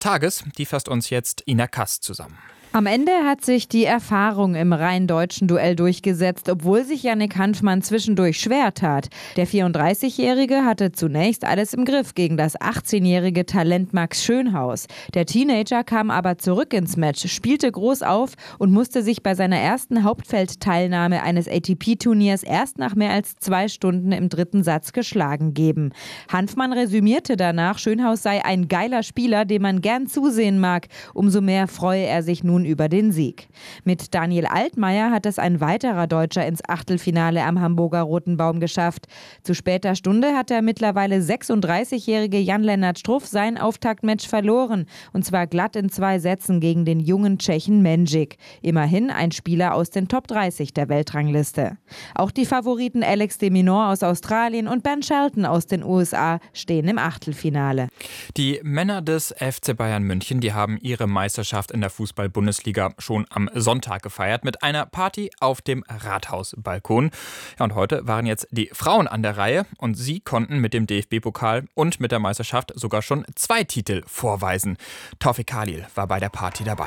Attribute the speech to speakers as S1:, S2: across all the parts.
S1: Tages, die fasst uns jetzt Ina Kass zusammen.
S2: Am Ende hat sich die Erfahrung im rein deutschen Duell durchgesetzt, obwohl sich Yannick Hanfmann zwischendurch schwer tat. Der 34-Jährige hatte zunächst alles im Griff gegen das 18-jährige Talent Max Schönhaus. Der Teenager kam aber zurück ins Match, spielte groß auf und musste sich bei seiner ersten Hauptfeldteilnahme eines ATP-Turniers erst nach mehr als 2 Stunden im dritten Satz geschlagen geben. Hanfmann resümierte danach, Schönhaus sei ein geiler Spieler, dem man gern zusehen mag. Umso mehr freue er sich nun über den Sieg. Mit Daniel Altmaier hat es ein weiterer Deutscher ins Achtelfinale am Hamburger Roten Baum geschafft. Zu später Stunde hat der mittlerweile 36-jährige Jan-Lennart Struff sein Auftaktmatch verloren. Und zwar glatt in 2 Sätzen gegen den jungen Tschechen Mendžić. Immerhin ein Spieler aus den Top 30 der Weltrangliste. Auch die Favoriten Alex de Minaur aus Australien und Ben Shelton aus den USA stehen im Achtelfinale.
S1: Die Männer des FC Bayern München, die haben ihre Meisterschaft in der Fußball-Bundesliga schon am Sonntag gefeiert mit einer Party auf dem Rathausbalkon. Ja, und heute waren jetzt die Frauen an der Reihe und sie konnten mit dem DFB-Pokal und mit der Meisterschaft sogar schon 2 Titel vorweisen. Tawfik Khalil war bei der Party dabei.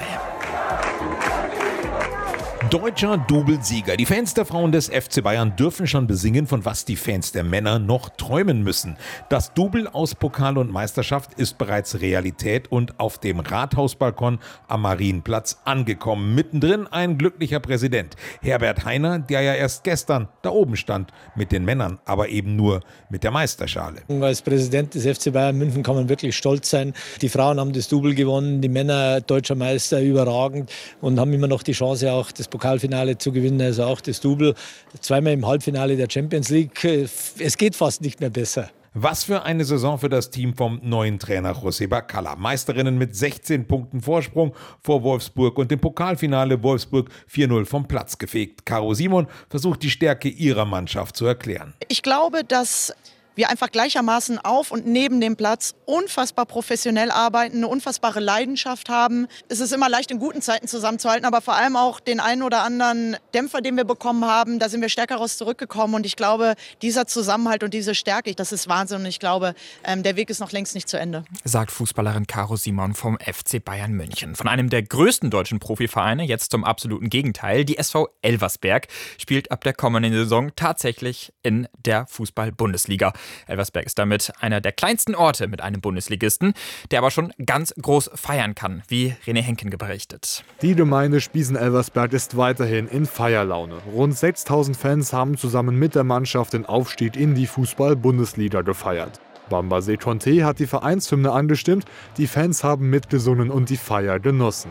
S3: Deutscher Doublesieger. Die Fans der Frauen des FC Bayern dürfen schon besingen, von was die Fans der Männer noch träumen müssen. Das Double aus Pokal und Meisterschaft ist bereits Realität und auf dem Rathausbalkon am Marienplatz angekommen. Mittendrin ein glücklicher Präsident, Herbert Hainer, der ja erst gestern da oben stand, mit den Männern, aber eben nur mit der Meisterschale.
S4: Als Präsident des FC Bayern München kann man wirklich stolz sein. Die Frauen haben das Double gewonnen, die Männer deutscher Meister überragend und haben immer noch die Chance, auch das Pokalfinale zu gewinnen, also auch das Double. 2-mal im Halbfinale der Champions League. Es geht fast nicht mehr besser.
S3: Was für eine Saison für das Team vom neuen Trainer José Bacalla. Meisterinnen mit 16 Punkten Vorsprung vor Wolfsburg und im Pokalfinale Wolfsburg 4-0 vom Platz gefegt. Caro Simon versucht die Stärke ihrer Mannschaft zu erklären.
S5: Ich glaube, dass wir einfach gleichermaßen auf und neben dem Platz unfassbar professionell arbeiten, eine unfassbare Leidenschaft haben. Es ist immer leicht, in guten Zeiten zusammenzuhalten, aber vor allem auch den einen oder anderen Dämpfer, den wir bekommen haben, da sind wir stärker raus zurückgekommen. Und ich glaube, dieser Zusammenhalt und diese Stärke, das ist Wahnsinn. Und ich glaube, der Weg ist noch längst nicht zu Ende.
S1: Sagt Fußballerin Caro Simon vom FC Bayern München. Von einem der größten deutschen Profivereine jetzt zum absoluten Gegenteil. Die SV Elversberg spielt ab der kommenden Saison tatsächlich in der Fußball-Bundesliga. Elversberg ist damit einer der kleinsten Orte mit einem Bundesligisten, der aber schon ganz groß feiern kann, wie René Henken berichtet.
S6: Die Gemeinde Spiesen-Elversberg ist weiterhin in Feierlaune. Rund 6000 Fans haben zusammen mit der Mannschaft den Aufstieg in die Fußball-Bundesliga gefeiert. Bamba Conte hat die Vereinshymne angestimmt, die Fans haben mitgesungen und die Feier genossen.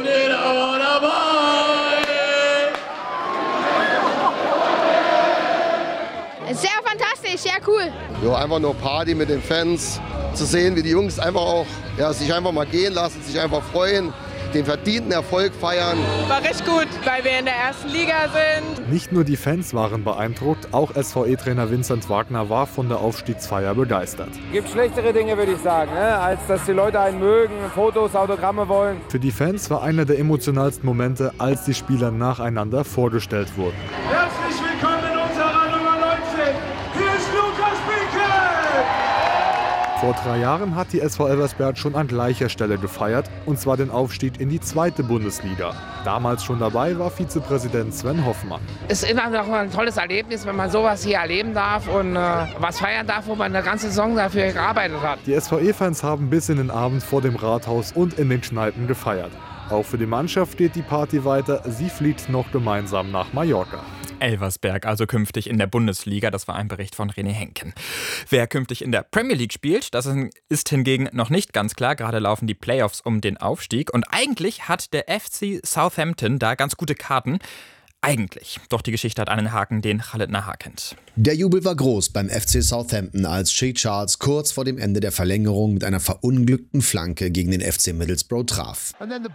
S7: Sehr fantastisch, sehr cool.
S8: Ja, einfach nur Party mit den Fans, zu sehen, wie die Jungs einfach auch sich einfach mal gehen lassen, sich einfach freuen, den verdienten Erfolg feiern.
S9: War recht gut, weil wir in der ersten Liga sind.
S6: Nicht nur die Fans waren beeindruckt, auch SVE-Trainer Vincent Wagner war von der Aufstiegsfeier begeistert.
S10: Es gibt schlechtere Dinge, würde ich sagen, als dass die Leute einen mögen, Fotos, Autogramme wollen.
S6: Für die Fans war einer der emotionalsten Momente, als die Spieler nacheinander vorgestellt wurden.
S11: Herzlich willkommen in unserer Nummer 19. Hier ist Lukas Bieke!
S6: Vor 3 Jahren hat die SV Elversberg schon an gleicher Stelle gefeiert, und zwar den Aufstieg in die 2. Bundesliga. Damals schon dabei war Vizepräsident Sven Hoffmann.
S12: Es ist immer noch ein tolles Erlebnis, wenn man sowas hier erleben darf und was feiern darf, wo man eine ganze Saison dafür gearbeitet hat.
S6: Die SVE-Fans haben bis in den Abend vor dem Rathaus und in den Kneipen gefeiert. Auch für die Mannschaft geht die Party weiter. Sie fliegt noch gemeinsam nach Mallorca.
S1: Elversberg also künftig in der Bundesliga. Das war ein Bericht von René Henken. Wer künftig in der Premier League spielt, das ist hingegen noch nicht ganz klar. Gerade laufen die Playoffs um den Aufstieg. Und eigentlich hat der FC Southampton da ganz gute Karten. Eigentlich. Doch die Geschichte hat einen Haken, den Khaled Nahar kennt.
S13: Der Jubel war groß beim FC Southampton, als Shea Charles kurz vor dem Ende der Verlängerung mit einer verunglückten Flanke gegen den FC Middlesbrough traf.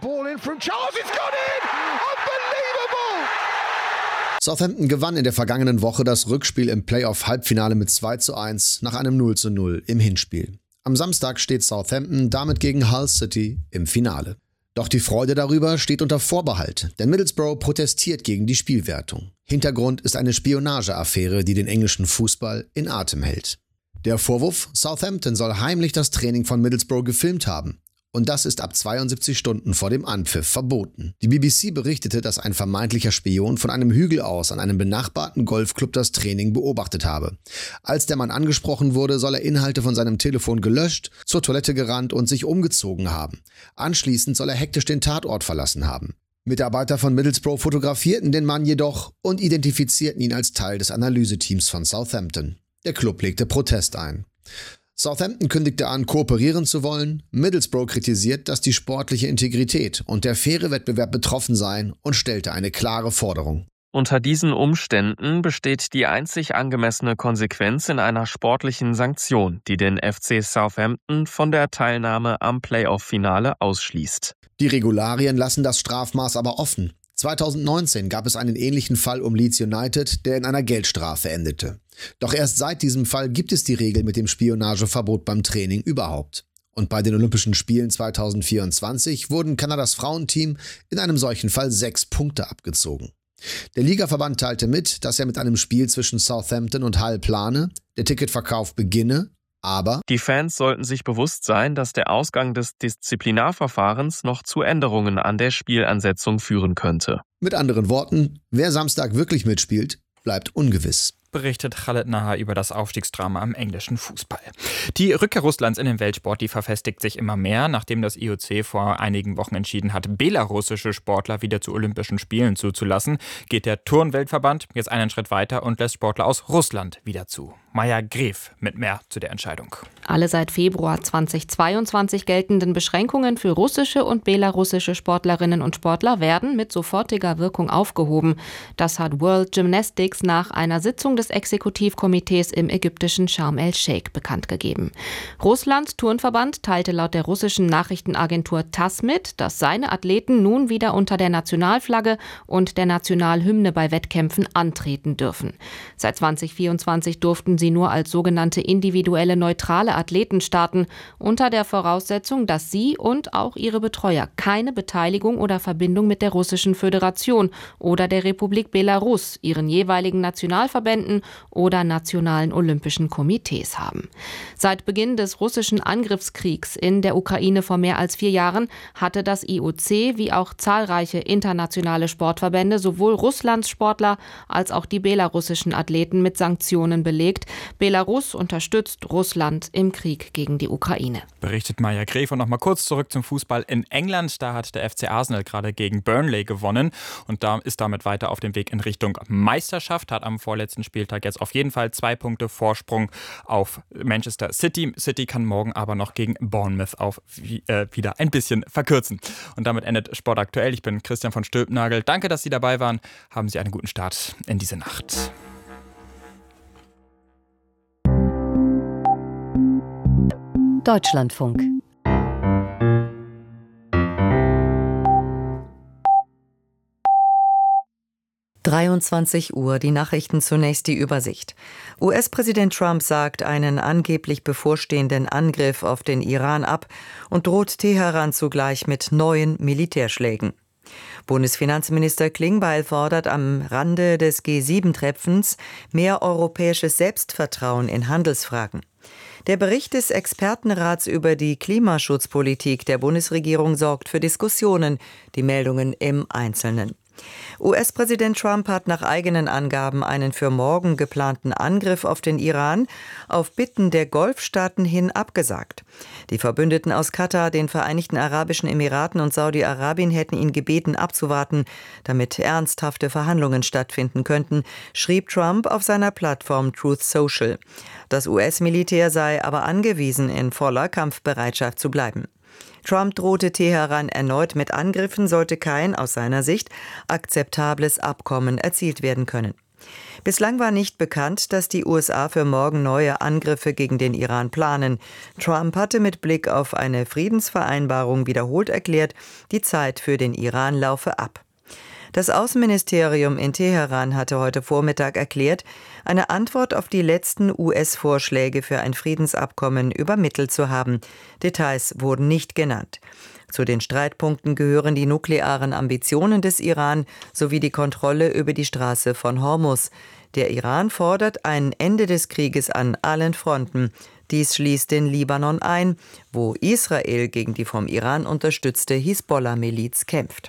S13: Southampton gewann in der vergangenen Woche das Rückspiel im Playoff-Halbfinale mit 2:1 nach einem 0:0 im Hinspiel. Am Samstag steht Southampton damit gegen Hull City im Finale. Doch die Freude darüber steht unter Vorbehalt, denn Middlesbrough protestiert gegen die Spielwertung. Hintergrund ist eine Spionageaffäre, die den englischen Fußball in Atem hält. Der Vorwurf: Southampton soll heimlich das Training von Middlesbrough gefilmt haben. Und das ist ab 72 Stunden vor dem Anpfiff verboten. Die BBC berichtete, dass ein vermeintlicher Spion von einem Hügel aus an einem benachbarten Golfclub das Training beobachtet habe. Als der Mann angesprochen wurde, soll er Inhalte von seinem Telefon gelöscht, zur Toilette gerannt und sich umgezogen haben. Anschließend soll er hektisch den Tatort verlassen haben. Mitarbeiter von Middlesbrough fotografierten den Mann jedoch und identifizierten ihn als Teil des Analyseteams von Southampton. Der Klub legte Protest ein. Southampton kündigte an, kooperieren zu wollen. Middlesbrough kritisiert, dass die sportliche Integrität und der faire Wettbewerb betroffen seien und stellte eine klare Forderung.
S14: Unter diesen Umständen besteht die einzig angemessene Konsequenz in einer sportlichen Sanktion, die den FC Southampton von der Teilnahme am Playoff-Finale ausschließt.
S13: Die Regularien lassen das Strafmaß aber offen. 2019 gab es einen ähnlichen Fall um Leeds United, der in einer Geldstrafe endete. Doch erst seit diesem Fall gibt es die Regel mit dem Spionageverbot beim Training überhaupt. Und bei den Olympischen Spielen 2024 wurden Kanadas Frauenteam in einem solchen Fall 6 Punkte abgezogen. Der Ligaverband teilte mit, dass er mit einem Spiel zwischen Southampton und Hull plane, der Ticketverkauf beginne, aber
S14: die Fans sollten sich bewusst sein, dass der Ausgang des Disziplinarverfahrens noch zu Änderungen an der Spielansetzung führen könnte.
S13: Mit anderen Worten, wer Samstag wirklich mitspielt, bleibt ungewiss.
S1: Berichtet Khaled Nahar über das Aufstiegsdrama am englischen Fußball. Die Rückkehr Russlands in den Weltsport, die verfestigt sich immer mehr, nachdem das IOC vor einigen Wochen entschieden hat, belarussische Sportler wieder zu Olympischen Spielen zuzulassen, geht der Turnweltverband jetzt einen Schritt weiter und lässt Sportler aus Russland wieder zu. Maja Gref mit mehr zu der Entscheidung.
S15: Alle seit Februar 2022 geltenden Beschränkungen für russische und belarussische Sportlerinnen und Sportler werden mit sofortiger Wirkung aufgehoben. Das hat World Gymnastics nach einer Sitzung des Exekutivkomitees im ägyptischen Sharm el-Sheikh bekannt gegeben. Russlands Turnverband teilte laut der russischen Nachrichtenagentur TASS mit, dass seine Athleten nun wieder unter der Nationalflagge und der Nationalhymne bei Wettkämpfen antreten dürfen. Seit 2024 durften sie nur als sogenannte individuelle neutrale Athleten starten, unter der Voraussetzung, dass sie und auch ihre Betreuer keine Beteiligung oder Verbindung mit der Russischen Föderation oder der Republik Belarus, ihren jeweiligen Nationalverbänden oder nationalen Olympischen Komitees haben. Seit Beginn des russischen Angriffskriegs in der Ukraine vor mehr als 4 Jahren hatte das IOC wie auch zahlreiche internationale Sportverbände sowohl Russlands Sportler als auch die belarussischen Athleten mit Sanktionen belegt. Belarus unterstützt Russland im Krieg gegen die Ukraine.
S1: Berichtet Maja Gref. Und noch mal kurz zurück zum Fußball in England. Da hat der FC Arsenal gerade gegen Burnley gewonnen und da ist damit weiter auf dem Weg in Richtung Meisterschaft. Hat am vorletzten Spieltag jetzt auf jeden Fall 2 Punkte Vorsprung auf Manchester City. City kann morgen aber noch gegen Bournemouth wieder ein bisschen verkürzen. Und damit endet Sport aktuell. Ich bin Christian von Stülpnagel. Danke, dass Sie dabei waren. Haben Sie einen guten Start in diese Nacht.
S16: Deutschlandfunk. Uhr, die Nachrichten zunächst die Übersicht. US-Präsident Trump sagt einen angeblich bevorstehenden Angriff auf den Iran ab und droht Teheran zugleich mit neuen Militärschlägen. Bundesfinanzminister Klingbeil fordert am Rande des G7-Treffens mehr europäisches Selbstvertrauen in Handelsfragen. Der Bericht des Expertenrats über die Klimaschutzpolitik der Bundesregierung sorgt für Diskussionen, die Meldungen im Einzelnen. US-Präsident Trump hat nach eigenen Angaben einen für morgen geplanten Angriff auf den Iran auf Bitten der Golfstaaten hin abgesagt. Die Verbündeten aus Katar, den Vereinigten Arabischen Emiraten und Saudi-Arabien hätten ihn gebeten, abzuwarten, damit ernsthafte Verhandlungen stattfinden könnten, schrieb Trump auf seiner Plattform Truth Social. Das US-Militär sei aber angewiesen, in voller Kampfbereitschaft zu bleiben. Trump drohte Teheran erneut mit Angriffen, sollte kein, aus seiner Sicht, akzeptables Abkommen erzielt werden können. Bislang war nicht bekannt, dass die USA für morgen neue Angriffe gegen den Iran planen. Trump hatte mit Blick auf eine Friedensvereinbarung wiederholt erklärt, die Zeit für den Iran laufe ab. Das Außenministerium in Teheran hatte heute Vormittag erklärt, eine Antwort auf die letzten US-Vorschläge für ein Friedensabkommen übermittelt zu haben. Details wurden nicht genannt. Zu den Streitpunkten gehören die nuklearen Ambitionen des Iran sowie die Kontrolle über die Straße von Hormuz. Der Iran fordert ein Ende des Krieges an allen Fronten. Dies schließt den Libanon ein, wo Israel gegen die vom Iran unterstützte Hisbollah-Miliz kämpft.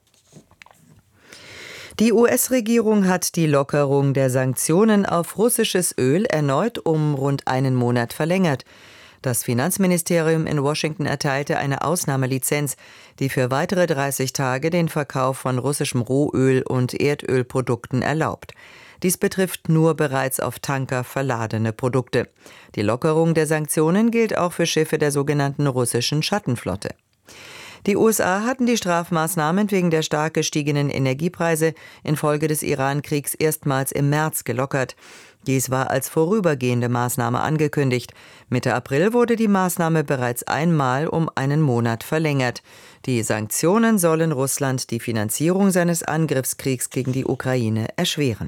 S16: Die US-Regierung hat die Lockerung der Sanktionen auf russisches Öl erneut um rund einen Monat verlängert. Das Finanzministerium in Washington erteilte eine Ausnahmelizenz, die für weitere 30 Tage den Verkauf von russischem Rohöl und Erdölprodukten erlaubt. Dies betrifft nur bereits auf Tanker verladene Produkte. Die Lockerung der Sanktionen gilt auch für Schiffe der sogenannten russischen Schattenflotte. Die USA hatten die Strafmaßnahmen wegen der stark gestiegenen Energiepreise infolge des Iran-Kriegs erstmals im März gelockert. Dies war als vorübergehende Maßnahme angekündigt. Mitte April wurde die Maßnahme bereits einmal um einen Monat verlängert. Die Sanktionen sollen Russland die Finanzierung seines Angriffskriegs gegen die Ukraine erschweren.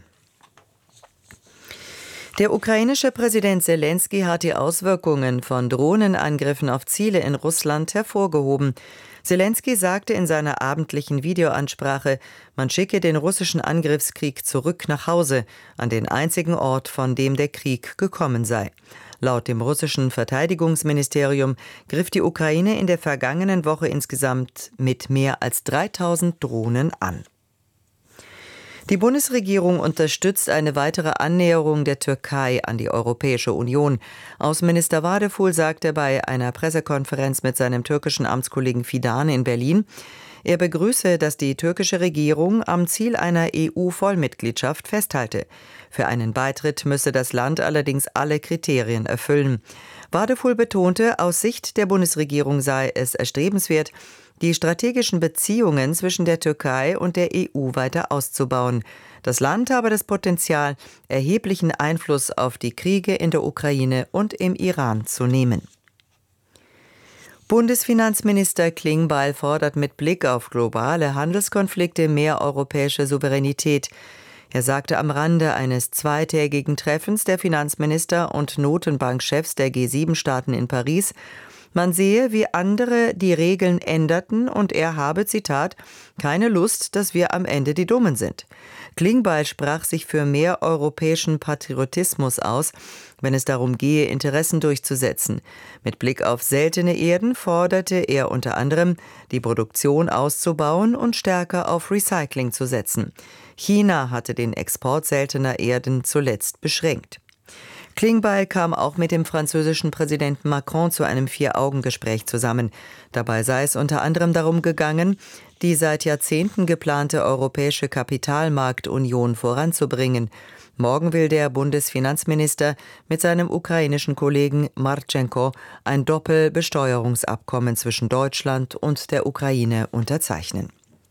S16: Der ukrainische Präsident Selenskyj hat die Auswirkungen von Drohnenangriffen auf Ziele in Russland hervorgehoben. Selenskyj sagte in seiner abendlichen Videoansprache, man schicke den russischen Angriffskrieg zurück nach Hause, an den einzigen Ort, von dem der Krieg gekommen sei. Laut dem russischen Verteidigungsministerium griff die Ukraine in der vergangenen Woche insgesamt mit mehr als 3000 Drohnen an. Die Bundesregierung unterstützt eine weitere Annäherung der Türkei an die Europäische Union. Außenminister Vadeful sagte bei einer Pressekonferenz mit seinem türkischen Amtskollegen Fidan in Berlin, er begrüße, dass die türkische Regierung am Ziel einer EU-Vollmitgliedschaft festhalte. Für einen Beitritt müsse das Land allerdings alle Kriterien erfüllen. Vadeful betonte, aus Sicht der Bundesregierung sei es erstrebenswert, die strategischen Beziehungen zwischen der Türkei und der EU weiter auszubauen. Das Land habe das Potenzial, erheblichen Einfluss auf die Kriege in der Ukraine und im Iran zu nehmen. Bundesfinanzminister Klingbeil fordert mit Blick auf globale Handelskonflikte mehr europäische Souveränität. Er sagte am Rande eines zweitägigen Treffens der Finanzminister und Notenbankchefs der G7-Staaten in Paris, man sehe, wie andere die Regeln änderten und er habe, Zitat, keine Lust, dass wir am Ende die Dummen sind. Klingbeil sprach sich für mehr europäischen Patriotismus aus, wenn es darum gehe, Interessen durchzusetzen. Mit Blick auf seltene Erden forderte er unter anderem, die Produktion auszubauen und stärker auf Recycling zu setzen. China hatte den Export seltener Erden zuletzt beschränkt. Klingbeil kam auch mit dem französischen Präsidenten Macron zu einem 4-Augen-Gespräch zusammen. Dabei sei es unter anderem darum gegangen, die seit Jahrzehnten geplante europäische Kapitalmarktunion voranzubringen. Morgen will der Bundesfinanzminister mit seinem ukrainischen Kollegen Marchenko ein Doppelbesteuerungsabkommen zwischen Deutschland und der Ukraine unterzeichnen.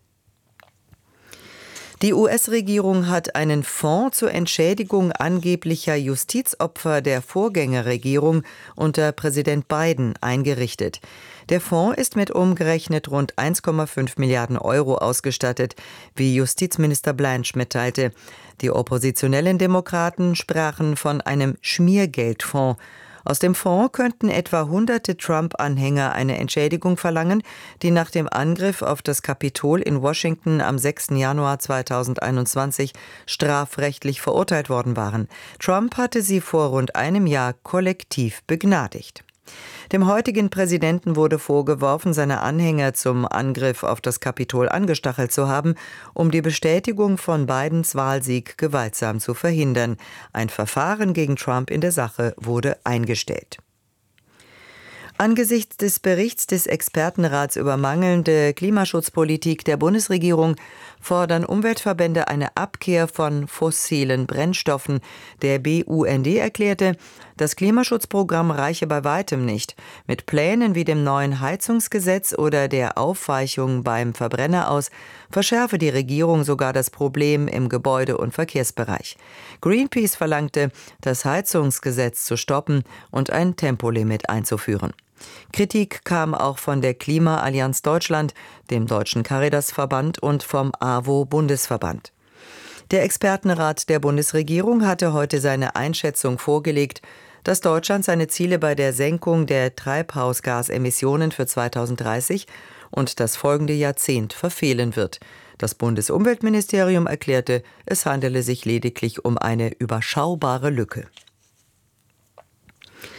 S16: Die US-Regierung hat einen Fonds zur Entschädigung angeblicher Justizopfer der Vorgängerregierung unter Präsident Biden eingerichtet. Der Fonds ist mit umgerechnet rund 1,5 Milliarden Euro ausgestattet, wie Justizminister Blanche mitteilte. Die oppositionellen Demokraten sprachen von einem Schmiergeldfonds. Aus dem Fonds könnten etwa hunderte Trump-Anhänger eine Entschädigung verlangen, die nach dem Angriff auf das Kapitol in Washington am 6. Januar 2021 strafrechtlich verurteilt worden waren. Trump hatte sie vor rund einem Jahr kollektiv begnadigt. Dem heutigen Präsidenten wurde vorgeworfen, seine Anhänger zum Angriff auf das Kapitol angestachelt zu haben, um die Bestätigung von Bidens Wahlsieg gewaltsam zu verhindern. Ein Verfahren gegen Trump in der Sache wurde eingestellt. Angesichts des Berichts des Expertenrats über mangelnde Klimaschutzpolitik der Bundesregierung fordern Umweltverbände eine Abkehr von fossilen Brennstoffen. Der BUND erklärte, das Klimaschutzprogramm reiche bei weitem nicht. Mit Plänen wie dem neuen Heizungsgesetz oder der Aufweichung beim Verbrenner aus verschärfe die Regierung sogar das Problem im Gebäude- und Verkehrsbereich. Greenpeace verlangte, das Heizungsgesetz zu stoppen und ein Tempolimit einzuführen. Kritik kam auch von der Klimaallianz Deutschland, dem Deutschen Caritas-Verband und vom AWO-Bundesverband. Der Expertenrat der Bundesregierung hatte heute seine Einschätzung vorgelegt, dass Deutschland seine Ziele bei der Senkung der Treibhausgasemissionen für 2030 und das folgende Jahrzehnt verfehlen wird. Das Bundesumweltministerium erklärte, es handele sich lediglich um eine überschaubare Lücke.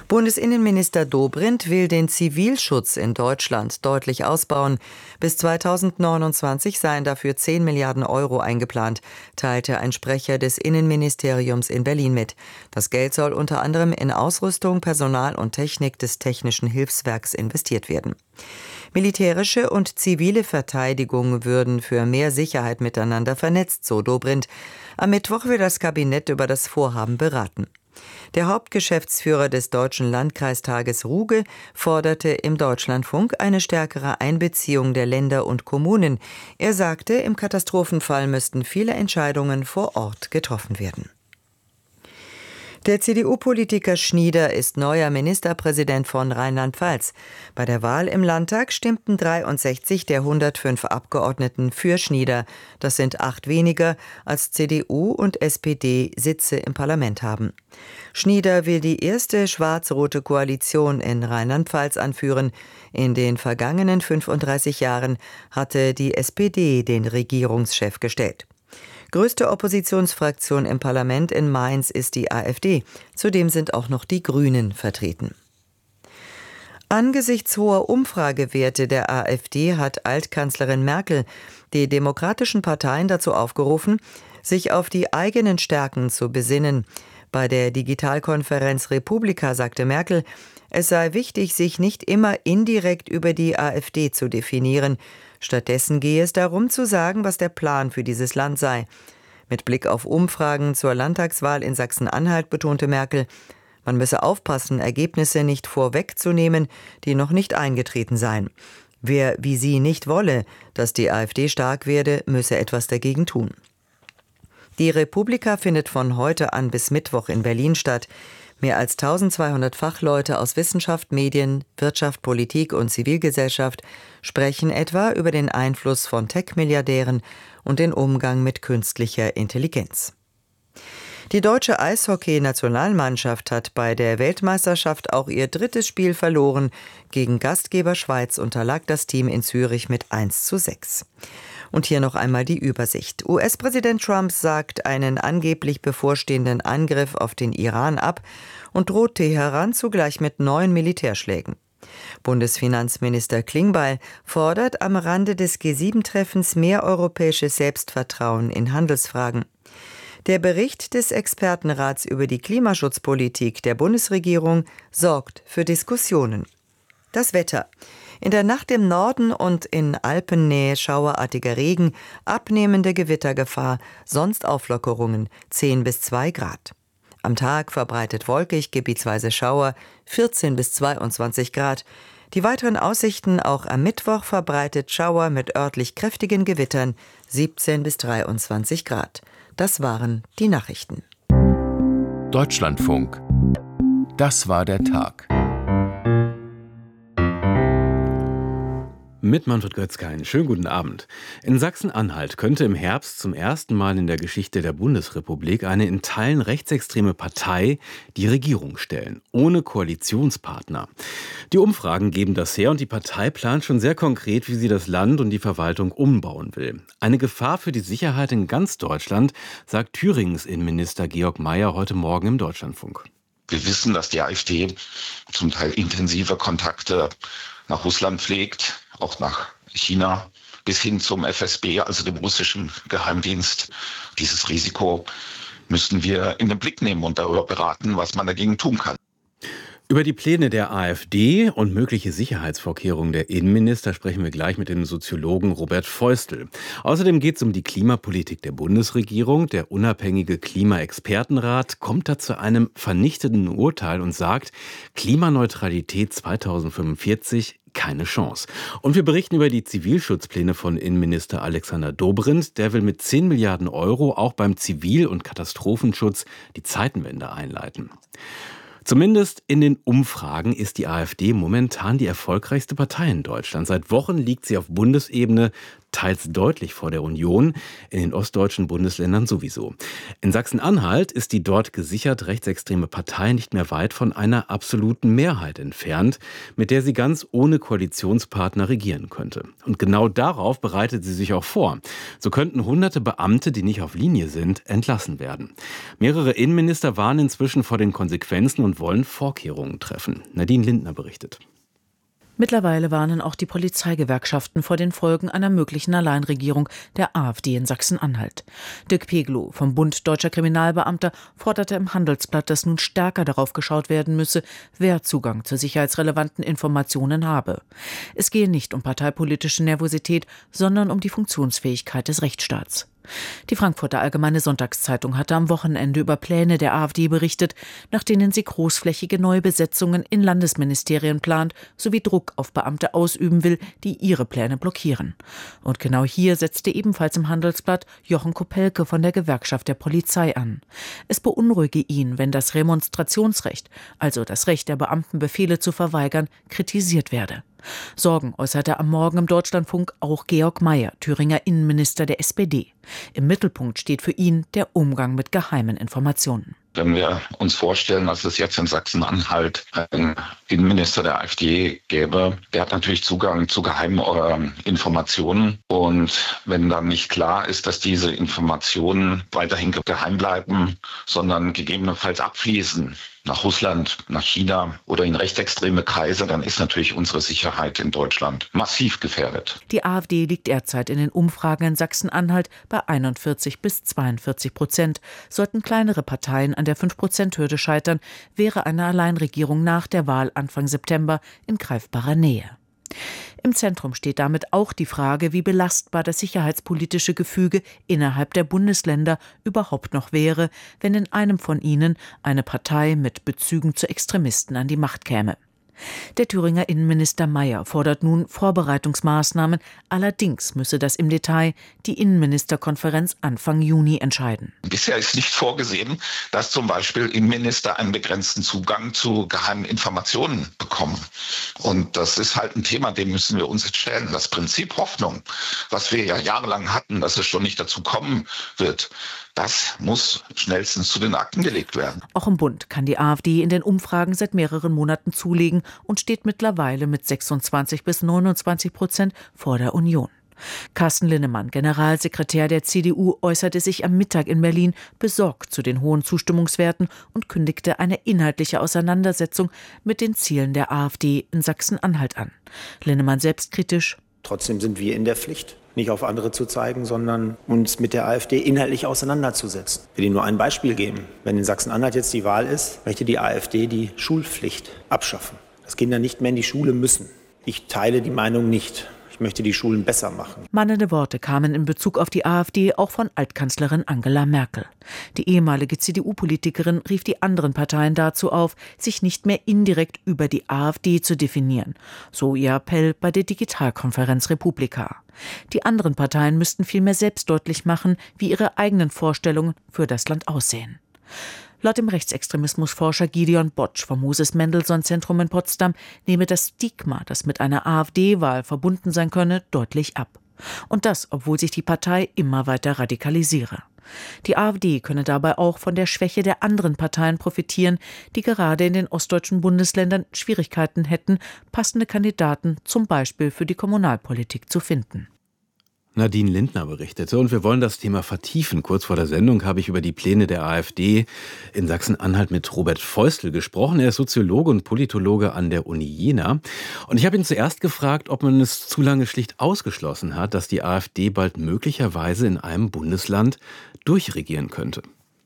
S16: Bundesinnenminister Dobrindt will den Zivilschutz in Deutschland deutlich ausbauen. Bis 2029 seien dafür 10 Milliarden Euro eingeplant, teilte ein Sprecher des Innenministeriums in Berlin mit. Das Geld soll unter anderem in Ausrüstung, Personal und Technik des Technischen Hilfswerks investiert werden. Militärische und zivile Verteidigung würden für mehr Sicherheit miteinander vernetzt, so Dobrindt. Am Mittwoch will das Kabinett über das Vorhaben beraten. Der Hauptgeschäftsführer des Deutschen Landkreistages Ruge forderte im Deutschlandfunk eine stärkere Einbeziehung der Länder und Kommunen. Er sagte, im Katastrophenfall müssten viele Entscheidungen vor Ort getroffen werden. Der CDU-Politiker Schnieder ist neuer Ministerpräsident von Rheinland-Pfalz. Bei der Wahl im Landtag stimmten 63 der 105 Abgeordneten für Schnieder. Das sind 8 weniger, als CDU und SPD Sitze im Parlament haben. Schnieder will die erste schwarz-rote Koalition in Rheinland-Pfalz anführen. In den vergangenen 35 Jahren hatte die SPD den Regierungschef gestellt. Größte Oppositionsfraktion im Parlament in Mainz ist die AfD. Zudem sind auch noch die Grünen vertreten. Angesichts hoher Umfragewerte der AfD hat Altkanzlerin Merkel die demokratischen Parteien dazu aufgerufen, sich auf die eigenen Stärken zu besinnen. Bei der Digitalkonferenz Republika sagte Merkel, es sei wichtig, sich nicht immer indirekt über die AfD zu definieren. Stattdessen gehe es darum, zu sagen, was der Plan für dieses Land sei. Mit Blick auf Umfragen zur Landtagswahl in Sachsen-Anhalt betonte Merkel, man müsse aufpassen, Ergebnisse nicht vorwegzunehmen, die noch nicht eingetreten seien. Wer wie sie nicht wolle, dass die AfD stark werde, müsse etwas dagegen tun. Die Republika findet von heute an bis Mittwoch in Berlin statt. Mehr als 1200 Fachleute aus Wissenschaft, Medien, Wirtschaft, Politik und Zivilgesellschaft sprechen etwa über den Einfluss von Tech-Milliardären und den Umgang mit künstlicher Intelligenz. Die deutsche Eishockey-Nationalmannschaft hat bei der Weltmeisterschaft auch ihr 3. Spiel verloren. Gegen Gastgeber Schweiz unterlag das Team in Zürich mit 1:6. Und hier noch einmal die Übersicht. US-Präsident Trump sagt einen angeblich bevorstehenden Angriff auf den Iran ab und droht Teheran zugleich mit neuen Militärschlägen. Bundesfinanzminister Klingbeil fordert am Rande des G7-Treffens mehr europäisches Selbstvertrauen in Handelsfragen. Der Bericht des Expertenrats über die Klimaschutzpolitik der Bundesregierung sorgt für Diskussionen. Das Wetter. In der Nacht im Norden und in Alpennähe schauerartiger Regen, abnehmende Gewittergefahr, sonst Auflockerungen, 10 bis 2 Grad. Am Tag verbreitet wolkig, gebietsweise Schauer, 14 bis 22 Grad. Die weiteren Aussichten auch am Mittwoch verbreitet Schauer mit örtlich kräftigen Gewittern, 17 bis 23 Grad. Das waren die Nachrichten.
S17: Deutschlandfunk. Das war der Tag.
S18: Mit Manfred Götzke einen schönen guten Abend. In Sachsen-Anhalt könnte im Herbst zum ersten Mal in der Geschichte der Bundesrepublik eine in Teilen rechtsextreme Partei die Regierung stellen, ohne Koalitionspartner. Die Umfragen geben das her und die Partei plant schon sehr konkret, wie sie das Land und die Verwaltung umbauen will. Eine Gefahr für die Sicherheit in ganz Deutschland, sagt Thüringens Innenminister Georg Mayer heute Morgen im Deutschlandfunk.
S19: Wir wissen, dass die AfD zum Teil intensive Kontakte nach Russland pflegt, auch nach China, bis hin zum FSB, also dem russischen Geheimdienst. Dieses Risiko müssen wir in den Blick nehmen und darüber beraten, was man dagegen tun kann.
S18: Über die Pläne der AfD und mögliche Sicherheitsvorkehrungen der Innenminister sprechen wir gleich mit dem Soziologen Robert Feustel. Außerdem geht es um die Klimapolitik der Bundesregierung. Der unabhängige Klimaexpertenrat kommt da zu einem vernichtenden Urteil und sagt, Klimaneutralität 2045 keine Chance. Und wir berichten über die Zivilschutzpläne von Innenminister Alexander Dobrindt. Der will mit 10 Milliarden Euro auch beim Zivil- und Katastrophenschutz die Zeitenwende einleiten. Zumindest in den Umfragen ist die AfD momentan die erfolgreichste Partei in Deutschland. Seit Wochen liegt sie auf Bundesebene teils deutlich vor der Union, in den ostdeutschen Bundesländern sowieso. In Sachsen-Anhalt ist die dort gesichert rechtsextreme Partei nicht mehr weit von einer absoluten Mehrheit entfernt, mit der sie ganz ohne Koalitionspartner regieren könnte. Und genau darauf bereitet sie sich auch vor. So könnten hunderte Beamte, die nicht auf Linie sind, entlassen werden. Mehrere Innenminister warnen inzwischen vor den Konsequenzen und wollen Vorkehrungen treffen. Nadine Lindner berichtet.
S20: Mittlerweile warnen auch die Polizeigewerkschaften vor den Folgen einer möglichen Alleinregierung der AfD in Sachsen-Anhalt. Dirk Peglow vom Bund Deutscher Kriminalbeamter forderte im Handelsblatt, dass nun stärker darauf geschaut werden müsse, wer Zugang zu sicherheitsrelevanten Informationen habe. Es gehe nicht um parteipolitische Nervosität, sondern um die Funktionsfähigkeit des Rechtsstaats. Die Frankfurter Allgemeine Sonntagszeitung hatte am Wochenende über Pläne der AfD berichtet, nach denen sie großflächige Neubesetzungen in Landesministerien plant, sowie Druck auf Beamte ausüben will, die ihre Pläne blockieren. Und genau hier setzte ebenfalls im Handelsblatt Jochen Kopelke von der Gewerkschaft der Polizei an. Es beunruhige ihn, wenn das Remonstrationsrecht, also das Recht der Beamten, Befehle zu verweigern, kritisiert werde. Sorgen äußerte am Morgen im Deutschlandfunk auch Georg Mayer, Thüringer Innenminister der SPD. Im Mittelpunkt steht für ihn der Umgang mit geheimen Informationen.
S19: Wenn wir uns vorstellen, dass es jetzt in Sachsen-Anhalt einen Innenminister der AfD gäbe, der hat natürlich Zugang zu geheimen Informationen. Und wenn dann nicht klar ist, dass diese Informationen weiterhin geheim bleiben, sondern gegebenenfalls abfließen nach Russland, nach China oder in rechtsextreme Kreise, dann ist natürlich unsere Sicherheit in Deutschland massiv gefährdet.
S20: Die AfD liegt derzeit in den Umfragen in Sachsen-Anhalt bei 41-42%. Sollten kleinere Parteien an der 5%-Hürde scheitern, wäre eine Alleinregierung nach der Wahl Anfang September in greifbarer Nähe. Im Zentrum steht damit auch die Frage, wie belastbar das sicherheitspolitische Gefüge innerhalb der Bundesländer überhaupt noch wäre, wenn in einem von ihnen eine Partei mit Bezügen zu Extremisten an die Macht käme. Der Thüringer Innenminister Mayer fordert nun Vorbereitungsmaßnahmen. Allerdings müsse das im Detail die Innenministerkonferenz Anfang Juni entscheiden.
S19: Bisher ist nicht vorgesehen, dass zum Beispiel Innenminister einen begrenzten Zugang zu geheimen Informationen bekommen. Und das ist halt ein Thema, dem müssen wir uns jetzt stellen. Das Prinzip Hoffnung, was wir ja jahrelang hatten, dass es schon nicht dazu kommen wird, das muss schnellstens zu den Akten gelegt werden.
S20: Auch im Bund kann die AfD in den Umfragen seit mehreren Monaten zulegen und steht mittlerweile mit 26-29% vor der Union. Carsten Linnemann, Generalsekretär der CDU, äußerte sich am Mittag in Berlin besorgt zu den hohen Zustimmungswerten und kündigte eine inhaltliche Auseinandersetzung mit den Zielen der AfD in Sachsen-Anhalt an. Linnemann selbstkritisch:
S21: Trotzdem sind wir in der Pflicht, nicht auf andere zu zeigen, sondern uns mit der AfD inhaltlich auseinanderzusetzen. Ich will Ihnen nur ein Beispiel geben. Wenn in Sachsen-Anhalt jetzt die Wahl ist, möchte die AfD die Schulpflicht abschaffen, dass Kinder nicht mehr in die Schule müssen. Ich teile die Meinung nicht. Ich möchte die Schulen besser machen.
S20: Mahnende Worte kamen in Bezug auf die AfD auch von Altkanzlerin Angela Merkel. Die ehemalige CDU-Politikerin rief die anderen Parteien dazu auf, sich nicht mehr indirekt über die AfD zu definieren. So ihr Appell bei der Digitalkonferenz Republika. Die anderen Parteien müssten vielmehr selbst deutlich machen, wie ihre eigenen Vorstellungen für das Land aussehen. Laut dem Rechtsextremismusforscher Gideon Botsch vom Moses-Mendelssohn-Zentrum in Potsdam nehme das Stigma, das mit einer AfD-Wahl verbunden sein könne, deutlich ab. Und das, obwohl sich die Partei immer weiter radikalisiere. Die AfD könne dabei auch von der Schwäche der anderen Parteien profitieren, die gerade in den ostdeutschen Bundesländern Schwierigkeiten hätten, passende Kandidaten zum Beispiel für die Kommunalpolitik zu finden.
S18: Nadine Lindner berichtete, und wir wollen das Thema vertiefen. Kurz vor der Sendung habe ich über die Pläne der AfD in Sachsen-Anhalt mit Robert Feustel gesprochen. Er ist Soziologe und Politologe an der Uni Jena. Und ich habe ihn zuerst gefragt, ob man es zu lange schlicht ausgeschlossen hat, dass die AfD bald möglicherweise in einem Bundesland durchregieren könnte.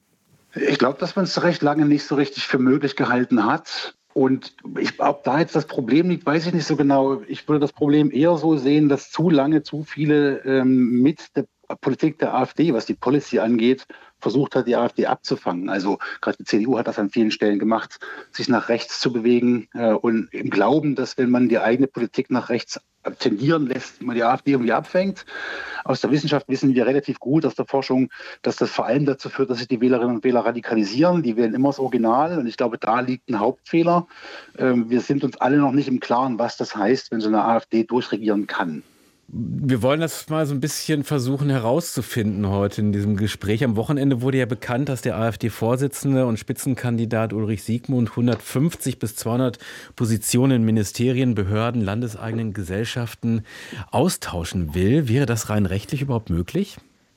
S22: Ich glaube, dass man es recht lange nicht so richtig für möglich gehalten hat. Und ob da jetzt das Problem liegt, weiß ich nicht so genau. Ich würde das Problem eher so sehen, dass zu lange zu viele mit der Politik der AfD, was die Policy angeht, versucht hat, die AfD abzufangen. Also gerade die CDU hat das an vielen Stellen gemacht, sich nach rechts zu bewegen und im Glauben, dass wenn man die eigene Politik nach rechts tendieren lässt, man die AfD irgendwie abfängt. Aus der Wissenschaft wissen wir relativ gut, aus der Forschung, dass das vor allem dazu führt, dass sich die Wählerinnen und Wähler radikalisieren. Die wählen immer das Original und ich glaube, da liegt ein Hauptfehler. Wir sind uns alle noch nicht im Klaren, was das heißt, wenn so eine AfD durchregieren kann.
S18: Wir wollen das mal so ein bisschen versuchen herauszufinden heute in diesem Gespräch. Am Wochenende wurde ja bekannt, dass der AfD-Vorsitzende und Spitzenkandidat Ulrich Siegmund 150 bis 200 Positionen in Ministerien, Behörden, landeseigenen Gesellschaften austauschen will. Wäre das rein rechtlich überhaupt möglich?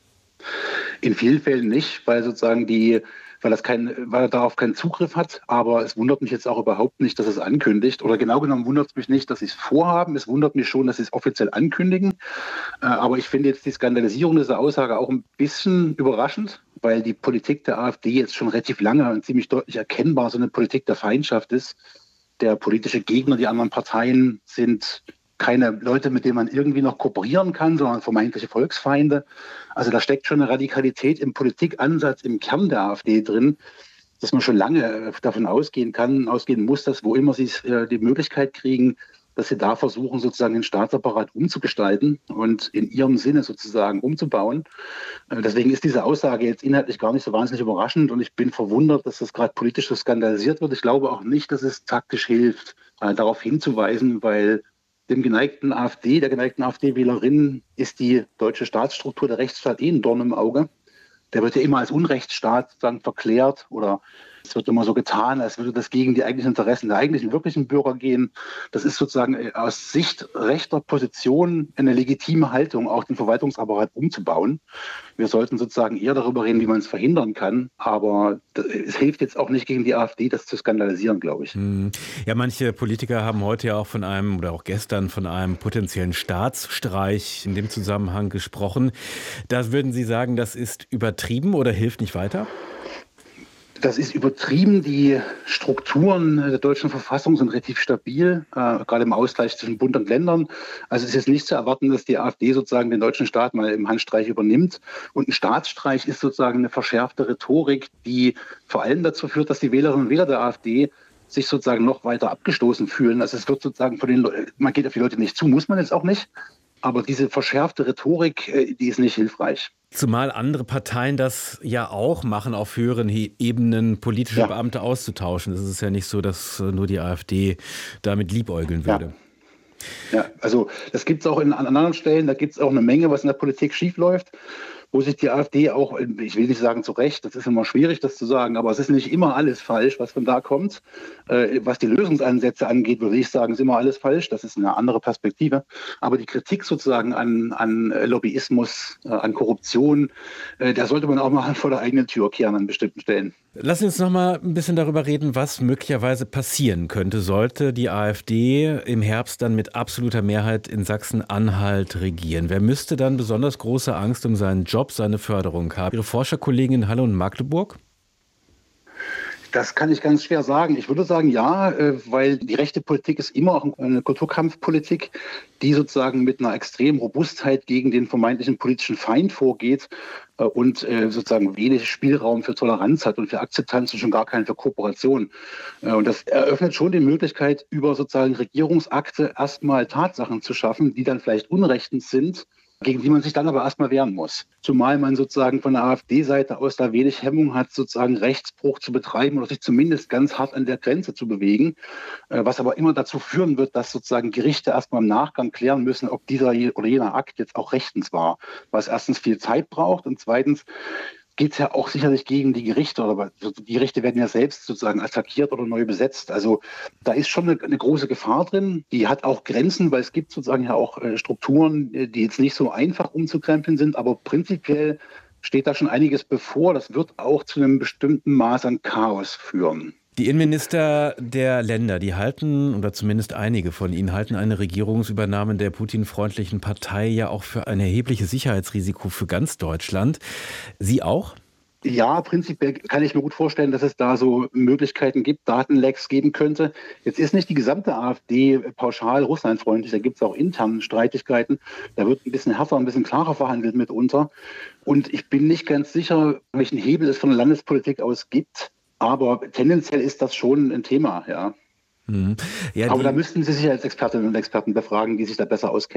S22: In vielen Fällen nicht, weil sozusagen weil er darauf keinen Zugriff hat. Aber es wundert mich jetzt auch überhaupt nicht, dass es ankündigt. Oder genau genommen wundert es mich nicht, dass sie es vorhaben. Es wundert mich schon, dass sie es offiziell ankündigen. Aber ich finde jetzt die Skandalisierung dieser Aussage auch ein bisschen überraschend, weil die Politik der AfD jetzt schon relativ lange und ziemlich deutlich erkennbar so eine Politik der Feindschaft ist. Der politische Gegner, die anderen Parteien sind keine Leute, mit denen man irgendwie noch kooperieren kann, sondern vermeintliche Volksfeinde. Also da steckt schon eine Radikalität im Politikansatz im Kern der AfD drin, dass man schon lange davon ausgehen muss, dass wo immer sie die Möglichkeit kriegen, dass sie da versuchen, sozusagen den Staatsapparat umzugestalten und in ihrem Sinne sozusagen umzubauen. Deswegen ist diese Aussage jetzt inhaltlich gar nicht so wahnsinnig überraschend und ich bin verwundert, dass das gerade politisch so skandalisiert wird. Ich glaube auch nicht, dass es taktisch hilft, darauf hinzuweisen, weil der geneigten AfD-Wählerin ist die deutsche Staatsstruktur, der Rechtsstaat ein Dorn im Auge. Der wird ja immer als Unrechtsstaat sozusagen verklärt oder es wird immer so getan, als würde das gegen die eigentlichen Interessen der eigentlichen wirklichen Bürger gehen. Das ist sozusagen aus Sicht rechter Position eine legitime Haltung, auch den Verwaltungsapparat umzubauen. Wir sollten sozusagen eher darüber reden, wie man es verhindern kann. Aber es hilft jetzt auch nicht gegen die AfD, das zu skandalisieren, glaube ich.
S18: Ja, manche Politiker haben heute ja auch von einem oder auch gestern von einem potenziellen Staatsstreich in dem Zusammenhang gesprochen. Da würden Sie sagen, das ist übertrieben oder hilft nicht weiter?
S22: Das ist übertrieben. Die Strukturen der deutschen Verfassung sind relativ stabil, gerade im Ausgleich zwischen Bund und Ländern. Also es ist jetzt nicht zu erwarten, dass die AfD sozusagen den deutschen Staat mal im Handstreich übernimmt. Und ein Staatsstreich ist sozusagen eine verschärfte Rhetorik, die vor allem dazu führt, dass die Wählerinnen und Wähler der AfD sich sozusagen noch weiter abgestoßen fühlen. Also es wird sozusagen man geht auf die Leute nicht zu, muss man jetzt auch nicht. Aber diese verschärfte Rhetorik, die ist nicht hilfreich.
S18: Zumal andere Parteien das ja auch machen, auf höheren Ebenen politische Beamte auszutauschen. Es ist ja nicht so, dass nur die AfD damit liebäugeln würde.
S22: Ja, also das gibt es auch an anderen Stellen. Da gibt es auch eine Menge, was in der Politik schiefläuft, wo sich die AfD auch, ich will nicht sagen zu Recht, das ist immer schwierig, das zu sagen, aber es ist nicht immer alles falsch, was von da kommt. Was die Lösungsansätze angeht, würde ich sagen, ist immer alles falsch. Das ist eine andere Perspektive. Aber die Kritik sozusagen an Lobbyismus, an Korruption, da sollte man auch mal vor der eigenen Tür kehren an bestimmten Stellen.
S18: Lass uns noch mal ein bisschen darüber reden, was möglicherweise passieren könnte, sollte die AfD im Herbst dann mit absoluter Mehrheit in Sachsen-Anhalt regieren. Wer müsste dann besonders große Angst um seinen Job, seine Förderung haben? Ihre Forscherkollegen in Halle und Magdeburg?
S22: Das kann ich ganz schwer sagen. Ich würde sagen, ja, weil die rechte Politik ist immer auch eine Kulturkampfpolitik, die sozusagen mit einer extremen Robustheit gegen den vermeintlichen politischen Feind vorgeht und sozusagen wenig Spielraum für Toleranz hat und für Akzeptanz und schon gar keinen für Kooperation. Und das eröffnet schon die Möglichkeit, über sozusagen Regierungsakte erstmal Tatsachen zu schaffen, die dann vielleicht unrechtens sind, gegen die man sich dann aber erstmal wehren muss. Zumal man sozusagen von der AfD-Seite aus da wenig Hemmung hat, sozusagen Rechtsbruch zu betreiben oder sich zumindest ganz hart an der Grenze zu bewegen, was aber immer dazu führen wird, dass sozusagen Gerichte erstmal im Nachgang klären müssen, ob dieser oder jener Akt jetzt auch rechtens war, was erstens viel Zeit braucht und zweitens geht es ja auch sicherlich gegen die Gerichte, oder die Gerichte werden ja selbst sozusagen attackiert oder neu besetzt. Also da ist schon eine große Gefahr drin. Die hat auch Grenzen, weil es gibt sozusagen ja auch Strukturen, die jetzt nicht so einfach umzukrempeln sind, aber prinzipiell steht da schon einiges bevor. Das wird auch zu einem bestimmten Maß an Chaos führen.
S18: Die Innenminister der Länder, die halten, oder zumindest einige von ihnen, halten eine Regierungsübernahme der Putin-freundlichen Partei ja auch für ein erhebliches Sicherheitsrisiko für ganz Deutschland. Sie auch?
S22: Ja, prinzipiell kann ich mir gut vorstellen, dass es da so Möglichkeiten gibt, Datenlecks geben könnte. Jetzt ist nicht die gesamte AfD pauschal russlandfreundlich, da gibt es auch interne Streitigkeiten. Da wird ein bisschen härter, ein bisschen klarer verhandelt mitunter. Und ich bin nicht ganz sicher, welchen Hebel es von der Landespolitik aus gibt. Aber tendenziell ist das schon ein Thema, ja.
S18: Ja,
S22: aber da müssten Sie sich als Expertinnen und Experten befragen, die sich da besser auskennen.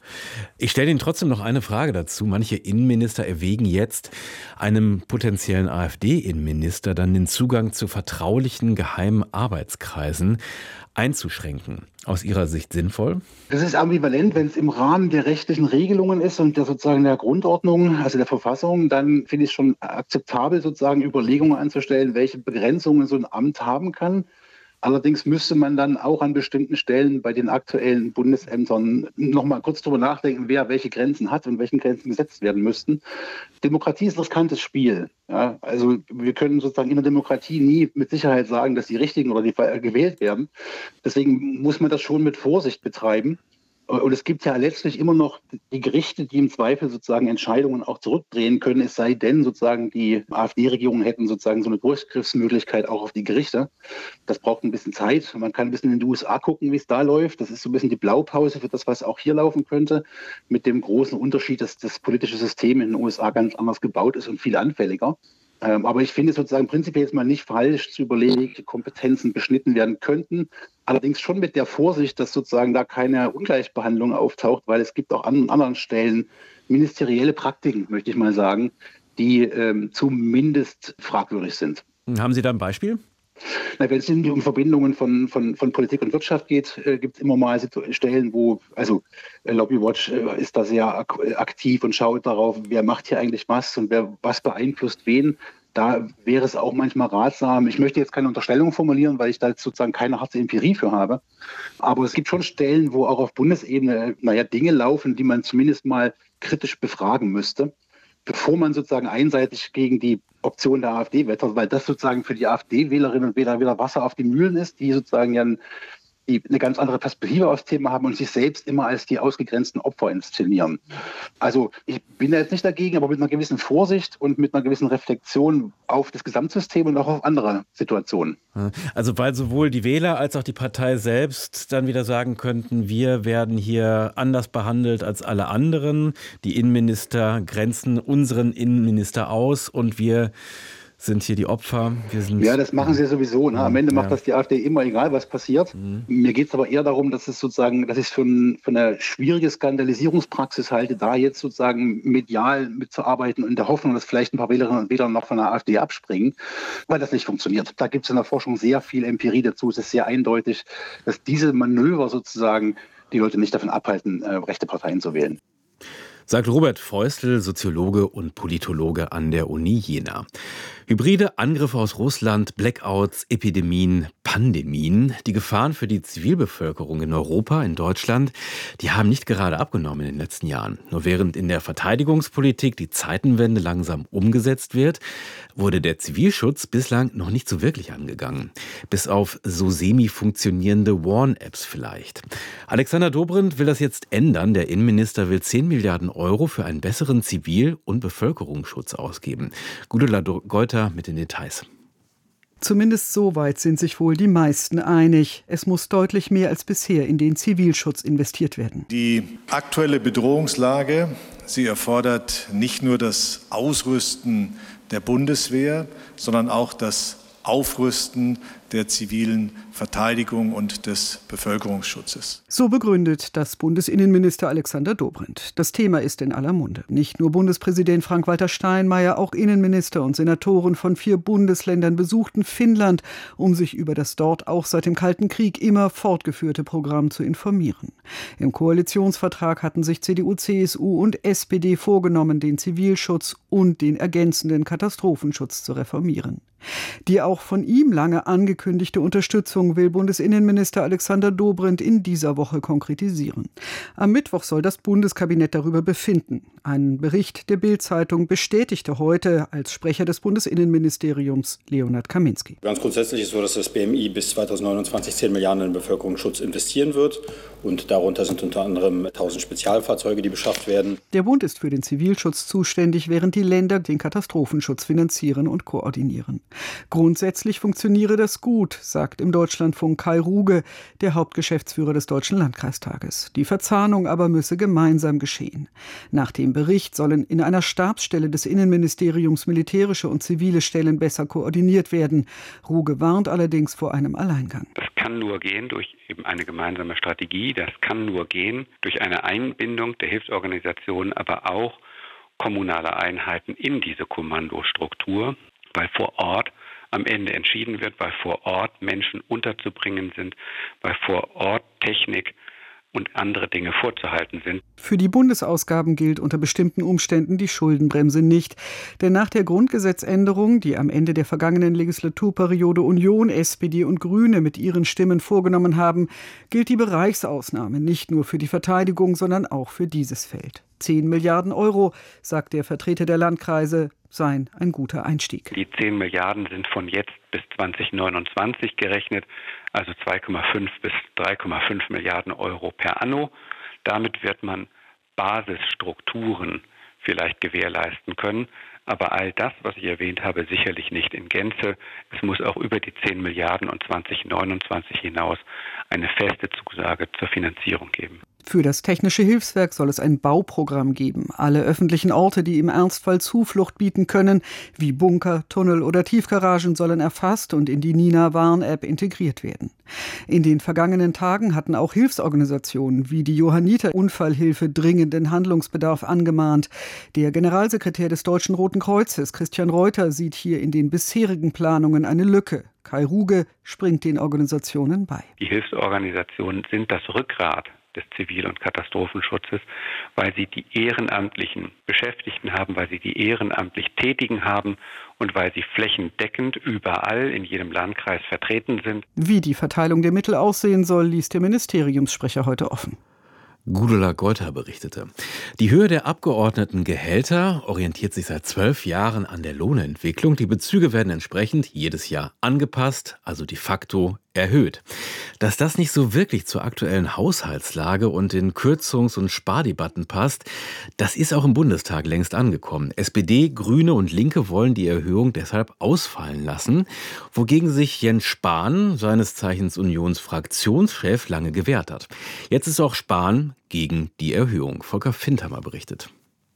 S18: Ich stelle Ihnen trotzdem noch eine Frage dazu. Manche Innenminister erwägen jetzt, einem potenziellen AfD-Innenminister dann den Zugang zu vertraulichen geheimen Arbeitskreisen einzuschränken. Aus Ihrer Sicht sinnvoll?
S22: Das ist ambivalent, wenn es im Rahmen der rechtlichen Regelungen ist und der sozusagen der Grundordnung, also der Verfassung, dann finde ich es schon akzeptabel, sozusagen Überlegungen anzustellen, welche Begrenzungen so ein Amt haben kann. Allerdings müsste man dann auch an bestimmten Stellen bei den aktuellen Bundesämtern noch mal kurz drüber nachdenken, wer welche Grenzen hat und welchen Grenzen gesetzt werden müssten. Demokratie ist ein riskantes Spiel. Ja, also wir können sozusagen in der Demokratie nie mit Sicherheit sagen, dass die Richtigen oder die gewählt werden. Deswegen muss man das schon mit Vorsicht betreiben. Und es gibt ja letztlich immer noch die Gerichte, die im Zweifel sozusagen Entscheidungen auch zurückdrehen können, es sei denn sozusagen die AfD-Regierungen hätten sozusagen so eine Durchgriffsmöglichkeit auch auf die Gerichte. Das braucht ein bisschen Zeit. Man kann ein bisschen in den USA gucken, wie es da läuft. Das ist so ein bisschen die Blaupause für das, was auch hier laufen könnte, mit dem großen Unterschied, dass das politische System in den USA ganz anders gebaut ist und viel anfälliger. Aber ich finde es sozusagen prinzipiell jetzt mal nicht falsch zu überlegen, welche Kompetenzen beschnitten werden könnten. Allerdings schon mit der Vorsicht, dass sozusagen da keine Ungleichbehandlung auftaucht, weil es gibt auch an anderen Stellen ministerielle Praktiken, möchte ich mal sagen, die zumindest fragwürdig sind.
S18: Haben Sie da ein Beispiel?
S22: Na, wenn es um Verbindungen von Politik und Wirtschaft geht, gibt es immer mal Stellen, wo, also Lobbywatch ist da sehr aktiv und schaut darauf, wer macht hier eigentlich was und wer was beeinflusst wen. Da wäre es auch manchmal ratsam. Ich möchte jetzt keine Unterstellung formulieren, weil ich da sozusagen keine harte Empirie für habe. Aber es gibt schon Stellen, wo auch auf Bundesebene, Dinge laufen, die man zumindest mal kritisch befragen müsste, bevor man sozusagen einseitig gegen die Option der AfD wettert, weil das sozusagen für die AfD-Wählerinnen und Wähler wieder Wasser auf die Mühlen ist, die sozusagen ja die eine ganz andere Perspektive aufs Thema haben und sich selbst immer als die ausgegrenzten Opfer inszenieren. Also ich bin da jetzt nicht dagegen, aber mit einer gewissen Vorsicht und mit einer gewissen Reflexion auf das Gesamtsystem und auch auf andere Situationen.
S18: Also weil sowohl die Wähler als auch die Partei selbst dann wieder sagen könnten, wir werden hier anders behandelt als alle anderen. Die Innenminister grenzen unseren Innenminister aus und wir sind hier die Opfer.
S22: Ja, das machen sie sowieso. Ne? Am Ende macht das die AfD immer, egal was passiert. Mir geht es aber eher darum, dass ich es für eine schwierige Skandalisierungspraxis halte, da jetzt sozusagen medial mitzuarbeiten und in der Hoffnung, dass vielleicht ein paar Wählerinnen und Wähler noch von der AfD abspringen, weil das nicht funktioniert. Da gibt es in der Forschung sehr viel Empirie dazu. Es ist sehr eindeutig, dass diese Manöver sozusagen die Leute nicht davon abhalten, rechte Parteien zu wählen.
S18: Sagt Robert Feustel, Soziologe und Politologe an der Uni Jena. Hybride Angriffe aus Russland, Blackouts, Epidemien, Pandemien, die Gefahren für die Zivilbevölkerung in Europa, in Deutschland, die haben nicht gerade abgenommen in den letzten Jahren. Nur während in der Verteidigungspolitik die Zeitenwende langsam umgesetzt wird, wurde der Zivilschutz bislang noch nicht so wirklich angegangen. Bis auf so semi-funktionierende Warn-Apps vielleicht. Alexander Dobrindt will das jetzt ändern. Der Innenminister will 10 Milliarden Euro für einen besseren Zivil- und Bevölkerungsschutz ausgeben. Gudula Geuter mit den Details.
S2: Zumindest soweit sind sich wohl die meisten einig. Es muss deutlich mehr als bisher in den Zivilschutz investiert werden.
S4: Die aktuelle Bedrohungslage, sie erfordert nicht nur das Ausrüsten der Bundeswehr, sondern auch das Aufrüsten der zivilen Verteidigung und des Bevölkerungsschutzes.
S2: So begründet das Bundesinnenminister Alexander Dobrindt. Das Thema ist in aller Munde. Nicht nur Bundespräsident Frank-Walter Steinmeier, auch Innenminister und Senatoren von 4 Bundesländern besuchten Finnland, um sich über das dort auch seit dem Kalten Krieg immer fortgeführte Programm zu informieren. Im Koalitionsvertrag hatten sich CDU, CSU und SPD vorgenommen, den Zivilschutz und den ergänzenden Katastrophenschutz zu reformieren. Die auch von ihm lange angekündigte Unterstützung will Bundesinnenminister Alexander Dobrindt in dieser Woche konkretisieren. Am Mittwoch soll das Bundeskabinett darüber befinden. Ein Bericht der Bild-Zeitung bestätigte heute als Sprecher des Bundesinnenministeriums Leonhard Kaminski.
S23: Ganz grundsätzlich ist es so, dass das BMI bis 2029 10 Milliarden in den Bevölkerungsschutz investieren wird. Und darunter sind unter anderem 1000 Spezialfahrzeuge, die beschafft werden.
S2: Der Bund ist für den Zivilschutz zuständig, während die Länder den Katastrophenschutz finanzieren und koordinieren. Grundsätzlich funktioniere das gut. gut, sagt im Deutschlandfunk Kai Ruge, der Hauptgeschäftsführer des Deutschen Landkreistages. Die Verzahnung aber müsse gemeinsam geschehen. Nach dem Bericht sollen in einer Stabsstelle des Innenministeriums militärische und zivile Stellen besser koordiniert werden. Ruge warnt allerdings vor einem Alleingang.
S3: Das kann nur gehen durch eben eine gemeinsame Strategie. Das kann nur gehen durch eine Einbindung der Hilfsorganisationen, aber auch kommunale Einheiten in diese Kommandostruktur, weil vor Ort am Ende entschieden wird, weil vor Ort Menschen unterzubringen sind, weil vor Ort Technik und andere Dinge vorzuhalten sind.
S2: Für die Bundesausgaben gilt unter bestimmten Umständen die Schuldenbremse nicht. Denn nach der Grundgesetzänderung, die am Ende der vergangenen Legislaturperiode Union, SPD und Grüne mit ihren Stimmen vorgenommen haben, gilt die Bereichsausnahme nicht nur für die Verteidigung, sondern auch für dieses Feld. 10 Milliarden Euro, sagt der Vertreter der Landkreise, seien ein guter Einstieg.
S3: Die 10 Milliarden sind von jetzt bis 2029 gerechnet, also 2,5 bis 3,5 Milliarden Euro per anno. Damit wird man Basisstrukturen vielleicht gewährleisten können. Aber all das, was ich erwähnt habe, sicherlich nicht in Gänze. Es muss auch über die 10 Milliarden und 2029 hinaus eine feste Zusage zur Finanzierung geben.
S2: Für das Technische Hilfswerk soll es ein Bauprogramm geben. Alle öffentlichen Orte, die im Ernstfall Zuflucht bieten können, wie Bunker, Tunnel oder Tiefgaragen, sollen erfasst und in die Nina-Warn-App integriert werden. In den vergangenen Tagen hatten auch Hilfsorganisationen wie die Johanniter Unfallhilfe dringenden Handlungsbedarf angemahnt. Der Generalsekretär des Deutschen Roten Kreuzes, Christian Reuter, sieht hier in den bisherigen Planungen eine Lücke. Kai Ruge springt den Organisationen bei.
S3: Die Hilfsorganisationen sind das Rückgrat des Zivil- und Katastrophenschutzes, weil sie die ehrenamtlichen Beschäftigten haben, weil sie die ehrenamtlich Tätigen haben und weil sie flächendeckend überall in jedem Landkreis vertreten sind.
S2: Wie die Verteilung der Mittel aussehen soll, ließ der Ministeriumssprecher heute offen.
S18: Gudula Goiter berichtete. Die Höhe der Abgeordnetengehälter orientiert sich seit 12 Jahren an der Lohnentwicklung. Die Bezüge werden entsprechend jedes Jahr angepasst, also de facto erhöht. Dass das nicht so wirklich zur aktuellen Haushaltslage und den Kürzungs- und Spardebatten passt, das ist auch im Bundestag längst angekommen. SPD, Grüne und Linke wollen die Erhöhung deshalb ausfallen lassen, wogegen sich Jens Spahn, seines Zeichens Unionsfraktionschef, lange gewehrt hat. Jetzt ist auch Spahn gegen die Erhöhung. Volker Findhammer berichtet.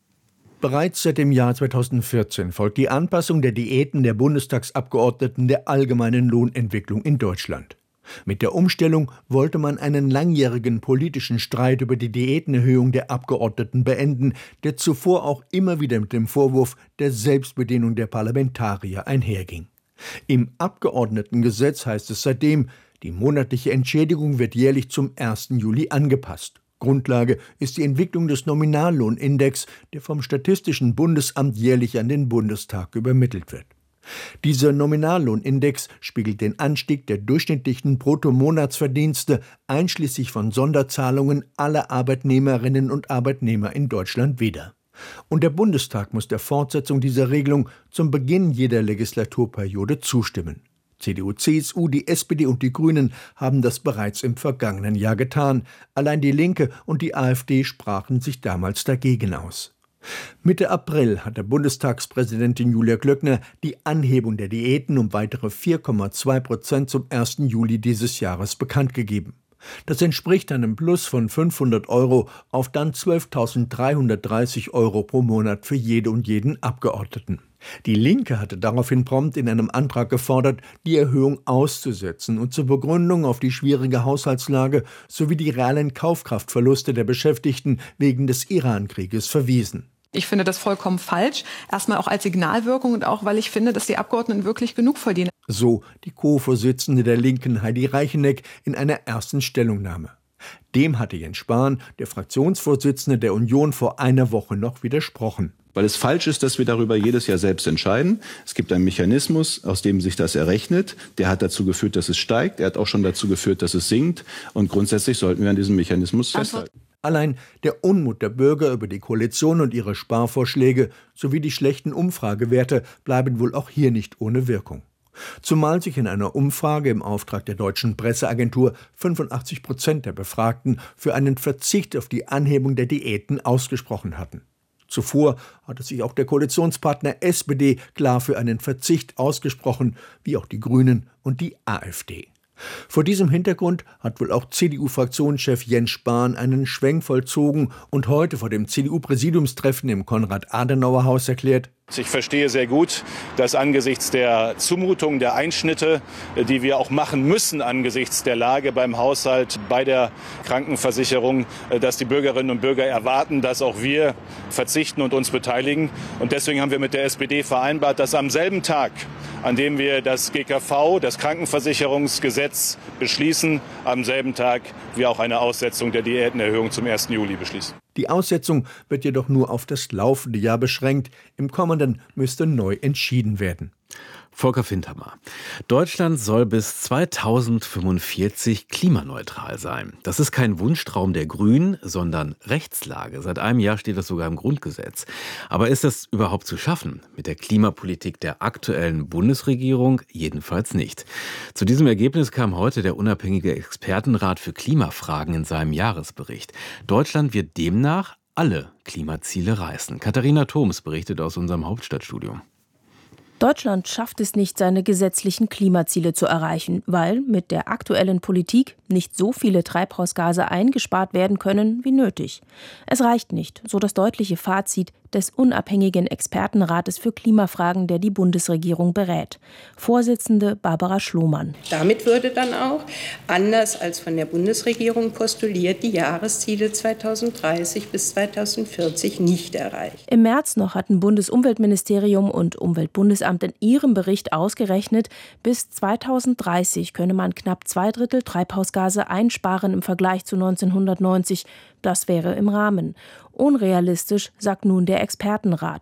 S5: Bereits seit dem Jahr 2014 folgt die Anpassung der Diäten der Bundestagsabgeordneten der allgemeinen Lohnentwicklung in Deutschland. Mit der Umstellung wollte man einen langjährigen politischen Streit über die Diätenerhöhung der Abgeordneten beenden, der zuvor auch immer wieder mit dem Vorwurf der Selbstbedienung der Parlamentarier einherging. Im Abgeordnetengesetz heißt es seitdem, die monatliche Entschädigung wird jährlich zum 1. Juli angepasst. Grundlage ist die Entwicklung des Nominallohnindex, der vom Statistischen Bundesamt jährlich an den Bundestag übermittelt wird. Dieser Nominallohnindex spiegelt den Anstieg der durchschnittlichen Bruttomonatsverdienste einschließlich von Sonderzahlungen aller Arbeitnehmerinnen und Arbeitnehmer in Deutschland wider. Und der Bundestag muss der Fortsetzung dieser Regelung zum Beginn jeder Legislaturperiode zustimmen. CDU, CSU, die SPD und die Grünen haben das bereits im vergangenen Jahr getan. Allein die Linke und die AfD sprachen sich damals dagegen aus. Mitte April hatte Bundestagspräsidentin Julia Klöckner die Anhebung der Diäten um weitere 4,2% zum 1. Juli dieses Jahres bekannt gegeben. Das entspricht einem Plus von 500 € auf dann 12.330 € pro Monat für jede und jeden Abgeordneten. Die Linke hatte daraufhin prompt in einem Antrag gefordert, die Erhöhung auszusetzen und zur Begründung auf die schwierige Haushaltslage sowie die realen Kaufkraftverluste der Beschäftigten wegen des Iran-Krieges verwiesen.
S7: Ich finde das vollkommen falsch. Erstmal auch als Signalwirkung und auch, weil ich finde, dass die Abgeordneten wirklich genug verdienen.
S5: So die Co-Vorsitzende der Linken Heidi Reicheneck in einer ersten Stellungnahme. Dem hatte Jens Spahn, der Fraktionsvorsitzende der Union, vor einer Woche noch widersprochen.
S24: Weil es falsch ist, dass wir darüber jedes Jahr selbst entscheiden. Es gibt einen Mechanismus, aus dem sich das errechnet. Der hat dazu geführt, dass es steigt. Er hat auch schon dazu geführt, dass es sinkt. Und grundsätzlich sollten wir an diesem Mechanismus festhalten.
S5: Allein der Unmut der Bürger über die Koalition und ihre Sparvorschläge sowie die schlechten Umfragewerte bleiben wohl auch hier nicht ohne Wirkung. Zumal sich in einer Umfrage im Auftrag der Deutschen Presseagentur 85% der Befragten für einen Verzicht auf die Anhebung der Diäten ausgesprochen hatten. Zuvor hatte sich auch der Koalitionspartner SPD klar für einen Verzicht ausgesprochen, wie auch die Grünen und die AfD. Vor diesem Hintergrund hat wohl auch CDU-Fraktionschef Jens Spahn einen Schwenk vollzogen und heute vor dem CDU-Präsidiumstreffen im Konrad-Adenauer-Haus erklärt:
S8: Ich verstehe sehr gut, dass angesichts der Zumutung, der Einschnitte, die wir auch machen müssen angesichts der Lage beim Haushalt, bei der Krankenversicherung, dass die Bürgerinnen und Bürger erwarten, dass auch wir verzichten und uns beteiligen. Und deswegen haben wir mit der SPD vereinbart, dass am selben Tag, an dem wir das GKV, das Krankenversicherungsgesetz, beschließen, am selben Tag wir auch eine Aussetzung der Diätenerhöhung zum 1. Juli beschließen.
S5: Die Aussetzung wird jedoch nur auf das laufende Jahr beschränkt. Im kommenden müsste neu entschieden werden.
S18: Volker Fintermer. Deutschland soll bis 2045 klimaneutral sein. Das ist kein Wunschtraum der Grünen, sondern Rechtslage. Seit einem Jahr steht das sogar im Grundgesetz. Aber ist das überhaupt zu schaffen? Mit der Klimapolitik der aktuellen Bundesregierung jedenfalls nicht. Zu diesem Ergebnis kam heute der unabhängige Expertenrat für Klimafragen in seinem Jahresbericht. Deutschland wird demnach alle Klimaziele reißen. Katharina Thoms berichtet aus unserem Hauptstadtstudio.
S9: Deutschland schafft es nicht, seine gesetzlichen Klimaziele zu erreichen, weil mit der aktuellen Politik nicht so viele Treibhausgase eingespart werden können wie nötig. Es reicht nicht, so das deutliche Fazit des unabhängigen Expertenrates für Klimafragen, der die Bundesregierung berät. Vorsitzende Barbara Schlomann.
S10: Damit würde dann auch, anders als von der Bundesregierung postuliert, die Jahresziele 2030 bis 2040 nicht erreicht.
S9: Im März noch hatten Bundesumweltministerium und Umweltbundesamt in ihrem Bericht ausgerechnet, bis 2030 könne man knapp 2/3 Treibhausgase einsparen im Vergleich zu 1990. Das wäre im Rahmen. Unrealistisch, sagt nun der Expertenrat.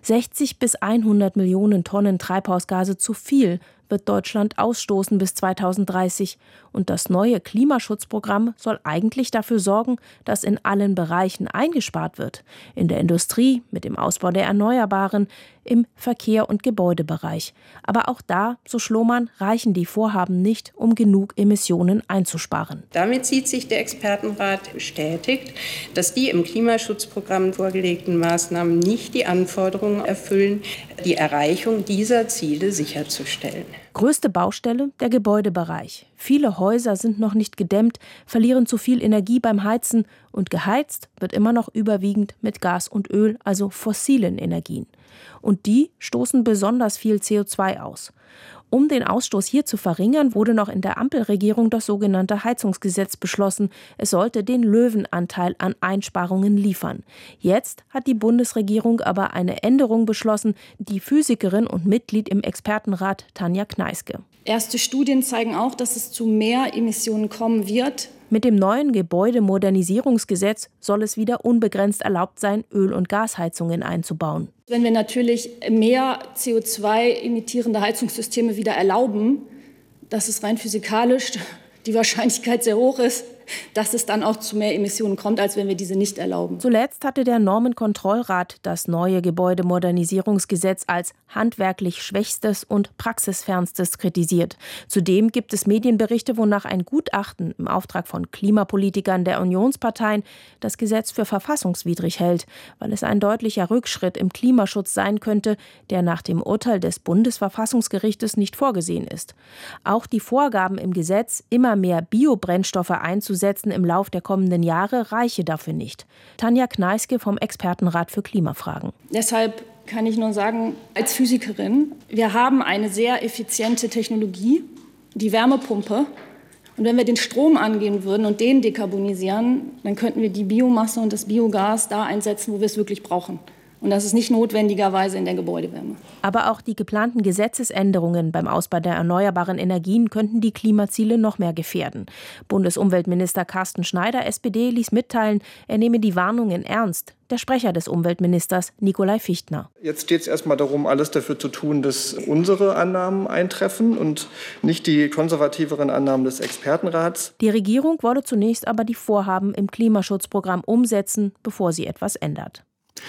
S9: 60 bis 100 Millionen Tonnen Treibhausgase zu viel wird Deutschland ausstoßen bis 2030. Und das neue Klimaschutzprogramm soll eigentlich dafür sorgen, dass in allen Bereichen eingespart wird. In der Industrie, mit dem Ausbau der Erneuerbaren, im Verkehr- und Gebäudebereich. Aber auch da, so Schlomann, reichen die Vorhaben nicht, um genug Emissionen einzusparen.
S10: Damit sieht sich der Expertenrat bestätigt, dass die im Klimaschutzprogramm vorgelegten Maßnahmen nicht die Anforderungen erfüllen, die Erreichung dieser Ziele sicherzustellen.
S9: Größte Baustelle, der Gebäudebereich. Viele Häuser sind noch nicht gedämmt, verlieren zu viel Energie beim Heizen und geheizt wird immer noch überwiegend mit Gas und Öl, also fossilen Energien. Und die stoßen besonders viel CO2 aus. Um den Ausstoß hier zu verringern, wurde noch in der Ampelregierung das sogenannte Heizungsgesetz beschlossen. Es sollte den Löwenanteil an Einsparungen liefern. Jetzt hat die Bundesregierung aber eine Änderung beschlossen, die Physikerin und Mitglied im Expertenrat Tanja Kneiske.
S11: Erste Studien zeigen auch, dass es zu mehr Emissionen kommen wird.
S9: Mit dem neuen Gebäudemodernisierungsgesetz soll es wieder unbegrenzt erlaubt sein, Öl- und Gasheizungen einzubauen.
S11: Wenn wir natürlich mehr CO2-emittierende Heizungssysteme wieder erlauben, dass es rein physikalisch die Wahrscheinlichkeit sehr hoch ist, dass es dann auch zu mehr Emissionen kommt, als wenn wir diese nicht erlauben.
S9: Zuletzt hatte der Normenkontrollrat das neue Gebäudemodernisierungsgesetz als handwerklich schwächstes und praxisfernstes kritisiert. Zudem gibt es Medienberichte, wonach ein Gutachten im Auftrag von Klimapolitikern der Unionsparteien das Gesetz für verfassungswidrig hält, weil es ein deutlicher Rückschritt im Klimaschutz sein könnte, der nach dem Urteil des Bundesverfassungsgerichtes nicht vorgesehen ist. Auch die Vorgaben im Gesetz, immer mehr Biobrennstoffe einzusetzen im Lauf der kommenden Jahre, reiche dafür nicht. Tanja Kneiske vom Expertenrat für Klimafragen.
S11: Deshalb kann ich nur sagen, als Physikerin, wir haben eine sehr effiziente Technologie, die Wärmepumpe. Und wenn wir den Strom angehen würden und den dekarbonisieren, dann könnten wir die Biomasse und das Biogas da einsetzen, wo wir es wirklich brauchen. Und das ist nicht notwendigerweise in der Gebäudewärme.
S9: Aber auch die geplanten Gesetzesänderungen beim Ausbau der erneuerbaren Energien könnten die Klimaziele noch mehr gefährden. Bundesumweltminister Carsten Schneider, SPD, ließ mitteilen, er nehme die Warnungen ernst. Der Sprecher des Umweltministers, Nikolai Fichtner.
S25: Jetzt steht es erstmal darum, alles dafür zu tun, dass unsere Annahmen eintreffen und nicht die konservativeren Annahmen des Expertenrats.
S9: Die Regierung wolle zunächst aber die Vorhaben im Klimaschutzprogramm umsetzen, bevor sie etwas ändert.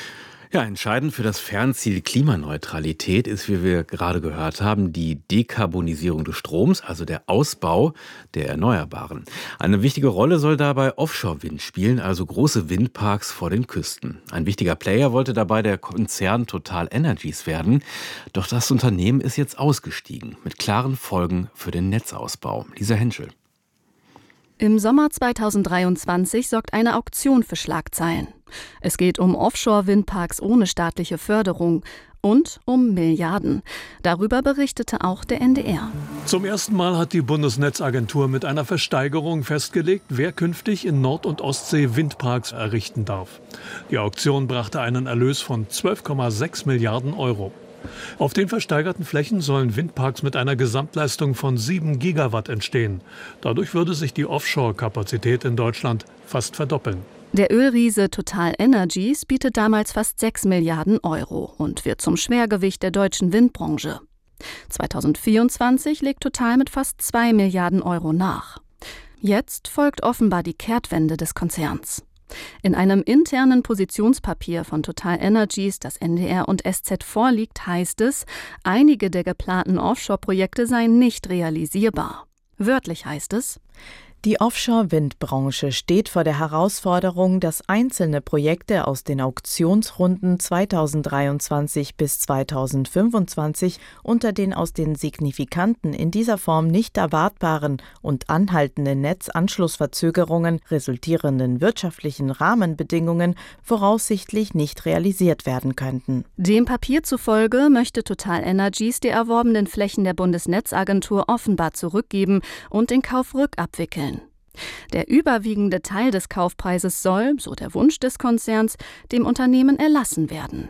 S18: Ja, entscheidend für das Fernziel Klimaneutralität ist, wie wir gerade gehört haben, die Dekarbonisierung des Stroms, also der Ausbau der Erneuerbaren. Eine wichtige Rolle soll dabei Offshore-Wind spielen, also große Windparks vor den Küsten. Ein wichtiger Player wollte dabei der Konzern TotalEnergies werden, doch das Unternehmen ist jetzt ausgestiegen, mit klaren Folgen für den Netzausbau. Lisa Henschel.
S6: Im Sommer 2023 sorgt eine Auktion für Schlagzeilen. Es geht um Offshore-Windparks ohne staatliche Förderung und um Milliarden. Darüber berichtete auch der NDR.
S12: Zum ersten Mal hat die Bundesnetzagentur mit einer Versteigerung festgelegt, wer künftig in Nord- und Ostsee Windparks errichten darf. Die Auktion brachte einen Erlös von 12,6 Milliarden Euro. Auf den versteigerten Flächen sollen Windparks mit einer Gesamtleistung von 7 Gigawatt entstehen. Dadurch würde sich die Offshore-Kapazität in Deutschland fast verdoppeln.
S6: Der Ölriese TotalEnergies bietet damals fast 6 Milliarden Euro und wird zum Schwergewicht der deutschen Windbranche. 2024 legt Total mit fast 2 Milliarden Euro nach. Jetzt folgt offenbar die Kehrtwende des Konzerns. In einem internen Positionspapier von TotalEnergies, das NDR und SZ vorliegt, heißt es, einige der geplanten Offshore-Projekte seien nicht realisierbar. Wörtlich heißt es:
S13: Die Offshore-Windbranche steht vor der Herausforderung, dass einzelne Projekte aus den Auktionsrunden 2023 bis 2025 unter den aus den signifikanten, in dieser Form nicht erwartbaren und anhaltenden Netzanschlussverzögerungen resultierenden wirtschaftlichen Rahmenbedingungen voraussichtlich nicht realisiert werden könnten.
S6: Dem Papier zufolge möchte TotalEnergies die erworbenen Flächen der Bundesnetzagentur offenbar zurückgeben und den Kauf rückabwickeln. Der überwiegende Teil des Kaufpreises soll, so der Wunsch des Konzerns, dem Unternehmen erlassen werden.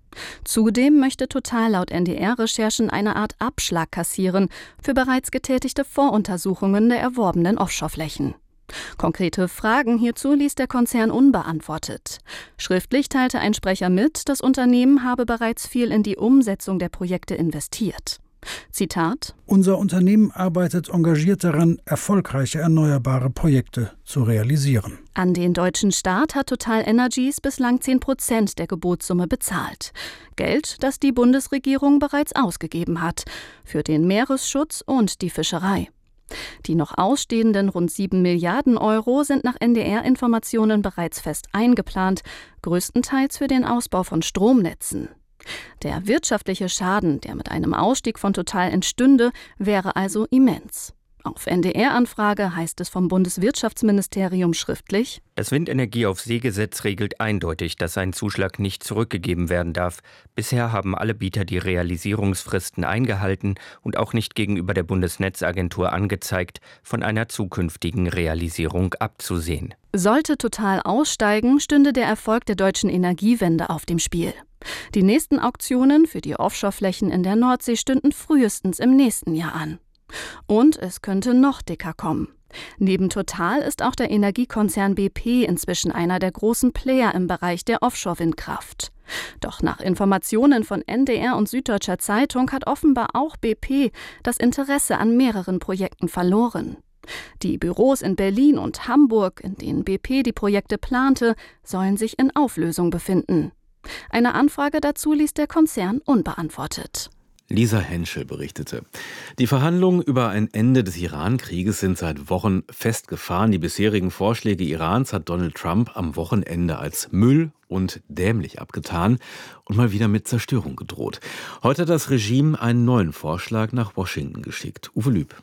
S6: Zudem möchte Total laut NDR-Recherchen eine Art Abschlag kassieren für bereits getätigte Voruntersuchungen der erworbenen Offshoreflächen. Konkrete Fragen hierzu ließ der Konzern unbeantwortet. Schriftlich teilte ein Sprecher mit, das Unternehmen habe bereits viel in die Umsetzung der Projekte investiert. Zitat:
S14: Unser Unternehmen arbeitet engagiert daran, erfolgreiche erneuerbare Projekte zu realisieren.
S6: An den deutschen Staat hat TotalEnergies bislang 10% der Gebotssumme bezahlt. Geld, das die Bundesregierung bereits ausgegeben hat, für den Meeresschutz und die Fischerei. Die noch ausstehenden rund 7 Milliarden Euro sind nach NDR-Informationen bereits fest eingeplant, größtenteils für den Ausbau von Stromnetzen. Der wirtschaftliche Schaden, der mit einem Ausstieg von Total entstünde, wäre also immens. Auf NDR-Anfrage heißt es vom Bundeswirtschaftsministerium schriftlich:
S15: Das Windenergie-auf-See-Gesetz regelt eindeutig, dass ein Zuschlag nicht zurückgegeben werden darf. Bisher haben alle Bieter die Realisierungsfristen eingehalten und auch nicht gegenüber der Bundesnetzagentur angezeigt, von einer zukünftigen Realisierung abzusehen.
S6: Sollte Total aussteigen, stünde der Erfolg der deutschen Energiewende auf dem Spiel. Die nächsten Auktionen für die Offshoreflächen in der Nordsee stünden frühestens im nächsten Jahr an. Und es könnte noch dicker kommen. Neben Total ist auch der Energiekonzern BP inzwischen einer der großen Player im Bereich der Offshore-Windkraft. Doch nach Informationen von NDR und Süddeutscher Zeitung hat offenbar auch BP das Interesse an mehreren Projekten verloren. Die Büros in Berlin und Hamburg, in denen BP die Projekte plante, sollen sich in Auflösung befinden. Eine Anfrage dazu ließ der Konzern unbeantwortet.
S18: Lisa Henschel berichtete. Die Verhandlungen über ein Ende des Iran-Krieges sind seit Wochen festgefahren. Die bisherigen Vorschläge Irans hat Donald Trump am Wochenende als Müll und dämlich abgetan und mal wieder mit Zerstörung gedroht. Heute hat das Regime einen neuen Vorschlag nach Washington geschickt. Uwe Lüb.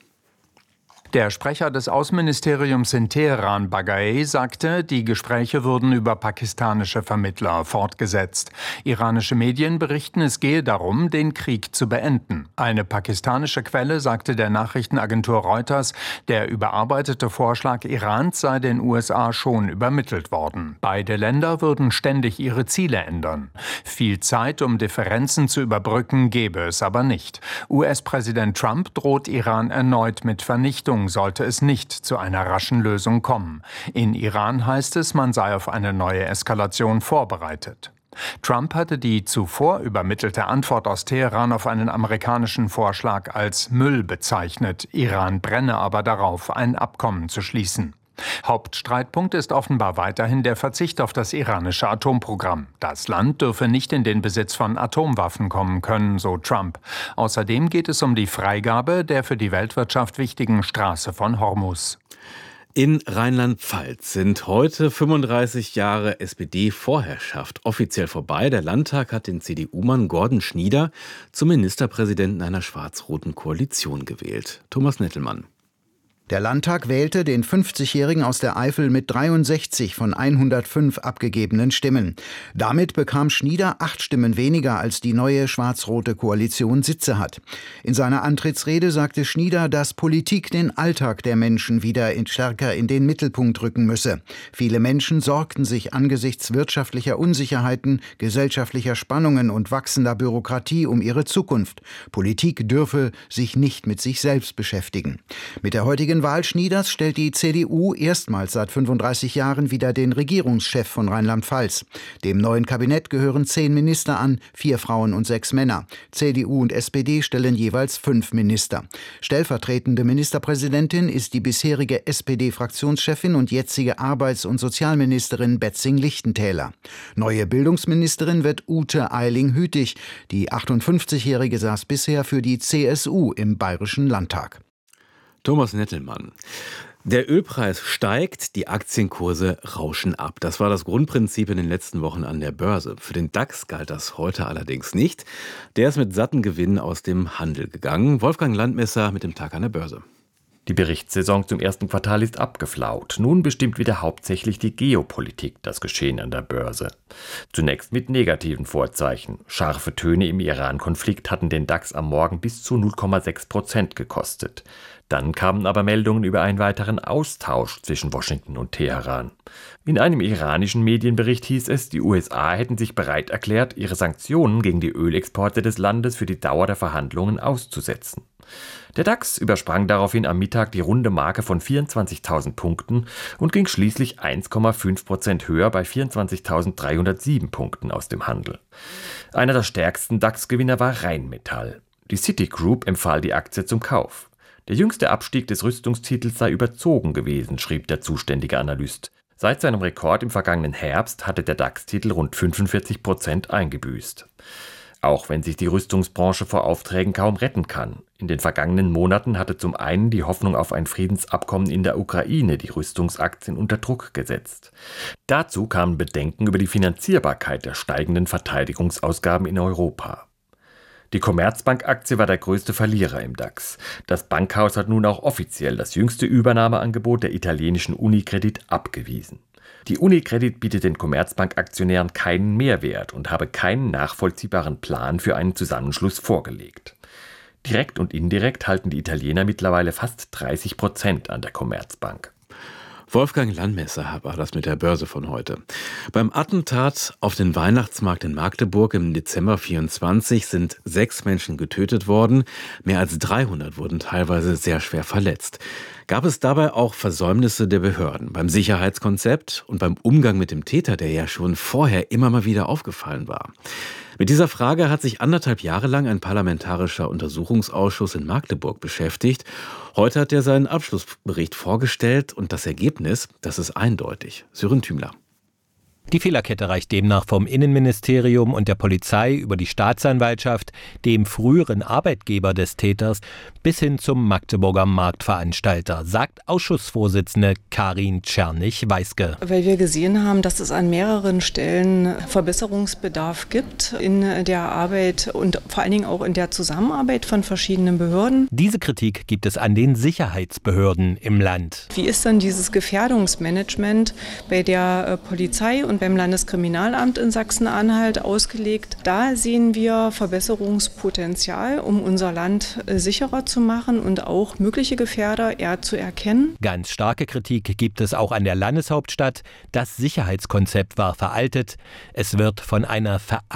S26: Der Sprecher des Außenministeriums in Teheran, Bagaei, sagte, die Gespräche würden über pakistanische Vermittler fortgesetzt. Iranische Medien berichten, es gehe darum, den Krieg zu beenden. Eine pakistanische Quelle sagte der Nachrichtenagentur Reuters, der überarbeitete Vorschlag Irans sei den USA schon übermittelt worden. Beide Länder würden ständig ihre Ziele ändern. Viel Zeit, um Differenzen zu überbrücken, gäbe es aber nicht. US-Präsident Trump droht Iran erneut mit Vernichtung, sollte es nicht zu einer raschen Lösung kommen. In Iran heißt es, man sei auf eine neue Eskalation vorbereitet. Trump hatte die zuvor übermittelte Antwort aus Teheran auf einen amerikanischen Vorschlag als Müll bezeichnet. Iran brenne aber darauf, ein Abkommen zu schließen. Hauptstreitpunkt ist offenbar weiterhin der Verzicht auf das iranische Atomprogramm. Das Land dürfe nicht in den Besitz von Atomwaffen kommen können, so Trump. Außerdem geht es um die Freigabe der für die Weltwirtschaft wichtigen Straße von Hormuz.
S18: In Rheinland-Pfalz sind heute 35 Jahre SPD-Vorherrschaft offiziell vorbei. Der Landtag hat den CDU-Mann Gordon Schnieder zum Ministerpräsidenten einer schwarz-roten Koalition gewählt. Thomas Nettelmann.
S1: Der Landtag wählte den 50-Jährigen aus der Eifel mit 63 von 105 abgegebenen Stimmen. Damit bekam Schnieder 8 Stimmen weniger, als die neue schwarz-rote Koalition Sitze hat. In seiner Antrittsrede sagte Schnieder, dass Politik den Alltag der Menschen wieder stärker in den Mittelpunkt rücken müsse. Viele Menschen sorgten sich angesichts wirtschaftlicher Unsicherheiten, gesellschaftlicher Spannungen und wachsender Bürokratie um ihre Zukunft. Politik dürfe sich nicht mit sich selbst beschäftigen. Mit der heutigen Wahl Schnieders stellt die CDU erstmals seit 35 Jahren wieder den Regierungschef von Rheinland-Pfalz. Dem neuen Kabinett gehören 10 Minister an, 4 Frauen und 6 Männer. CDU und SPD stellen jeweils 5 Minister. Stellvertretende Ministerpräsidentin ist die bisherige SPD-Fraktionschefin und jetzige Arbeits- und Sozialministerin Betzing-Lichtentäler. Neue Bildungsministerin wird Ute Eiling-Hütig. Die 58-Jährige saß bisher für die CSU im Bayerischen Landtag.
S18: Thomas Nettelmann. Der Ölpreis steigt, die Aktienkurse rauschen ab. Das war das Grundprinzip in den letzten Wochen an der Börse. Für den DAX galt das heute allerdings nicht. Der ist mit satten Gewinnen aus dem Handel gegangen. Wolfgang Landmesser mit dem Tag an der Börse.
S16: Die Berichtssaison zum ersten Quartal ist abgeflaut. Nun bestimmt wieder hauptsächlich die Geopolitik das Geschehen an der Börse. Zunächst mit negativen Vorzeichen. Scharfe Töne im Iran-Konflikt hatten den DAX am Morgen bis zu 0,6% gekostet. Dann kamen aber Meldungen über einen weiteren Austausch zwischen Washington und Teheran. In einem iranischen Medienbericht hieß es, die USA hätten sich bereit erklärt, ihre Sanktionen gegen die Ölexporte des Landes für die Dauer der Verhandlungen auszusetzen. Der DAX übersprang daraufhin am Mittag die runde Marke von 24.000 Punkten und ging schließlich 1,5% höher bei 24.307 Punkten aus dem Handel. Einer der stärksten DAX-Gewinner war Rheinmetall. Die Citigroup empfahl die Aktie zum Kauf. Der jüngste Abstieg des Rüstungstitels sei überzogen gewesen, schrieb der zuständige Analyst. Seit seinem Rekord im vergangenen Herbst hatte der DAX-Titel rund 45% eingebüßt. Auch wenn sich die Rüstungsbranche vor Aufträgen kaum retten kann. In den vergangenen Monaten hatte zum einen die Hoffnung auf ein Friedensabkommen in der Ukraine die Rüstungsaktien unter Druck gesetzt. Dazu kamen Bedenken über die Finanzierbarkeit der steigenden Verteidigungsausgaben in Europa. Die Commerzbank-Aktie war der größte Verlierer im DAX. Das Bankhaus hat nun auch offiziell das jüngste Übernahmeangebot der italienischen Unicredit abgewiesen. Die Unicredit bietet den Commerzbank-Aktionären keinen Mehrwert und habe keinen nachvollziehbaren Plan für einen Zusammenschluss vorgelegt. Direkt und indirekt halten die Italiener mittlerweile fast 30% an der Commerzbank.
S18: Wolfgang Landmesser war das mit der Börse von heute. Beim Attentat auf den Weihnachtsmarkt in Magdeburg im Dezember 24 sind 6 Menschen getötet worden. Mehr als 300 wurden teilweise sehr schwer verletzt. Gab es dabei auch Versäumnisse der Behörden beim Sicherheitskonzept und beim Umgang mit dem Täter, der ja schon vorher immer mal wieder aufgefallen war? Mit dieser Frage hat sich 1,5 Jahre lang ein parlamentarischer Untersuchungsausschuss in Magdeburg beschäftigt. Heute hat er seinen Abschlussbericht vorgestellt und das Ergebnis, das ist eindeutig. Sören Thümler.
S17: Die Fehlerkette reicht demnach vom Innenministerium und der Polizei über die Staatsanwaltschaft, dem früheren Arbeitgeber des Täters, bis hin zum Magdeburger Marktveranstalter, sagt Ausschussvorsitzende Karin Czernych-Weiske.
S19: Weil wir gesehen haben, dass es an mehreren Stellen Verbesserungsbedarf gibt in der Arbeit und vor allen Dingen auch in der Zusammenarbeit von verschiedenen Behörden.
S17: Diese Kritik gibt es an den Sicherheitsbehörden im Land.
S19: Wie ist dann dieses Gefährdungsmanagement bei der Polizei und beim Landeskriminalamt in Sachsen-Anhalt ausgelegt? Da sehen wir Verbesserungspotenzial, um unser Land sicherer zu machen und auch mögliche Gefährder eher zu erkennen.
S17: Ganz starke Kritik gibt es auch an der Landeshauptstadt. Das Sicherheitskonzept war veraltet. Es wird von einer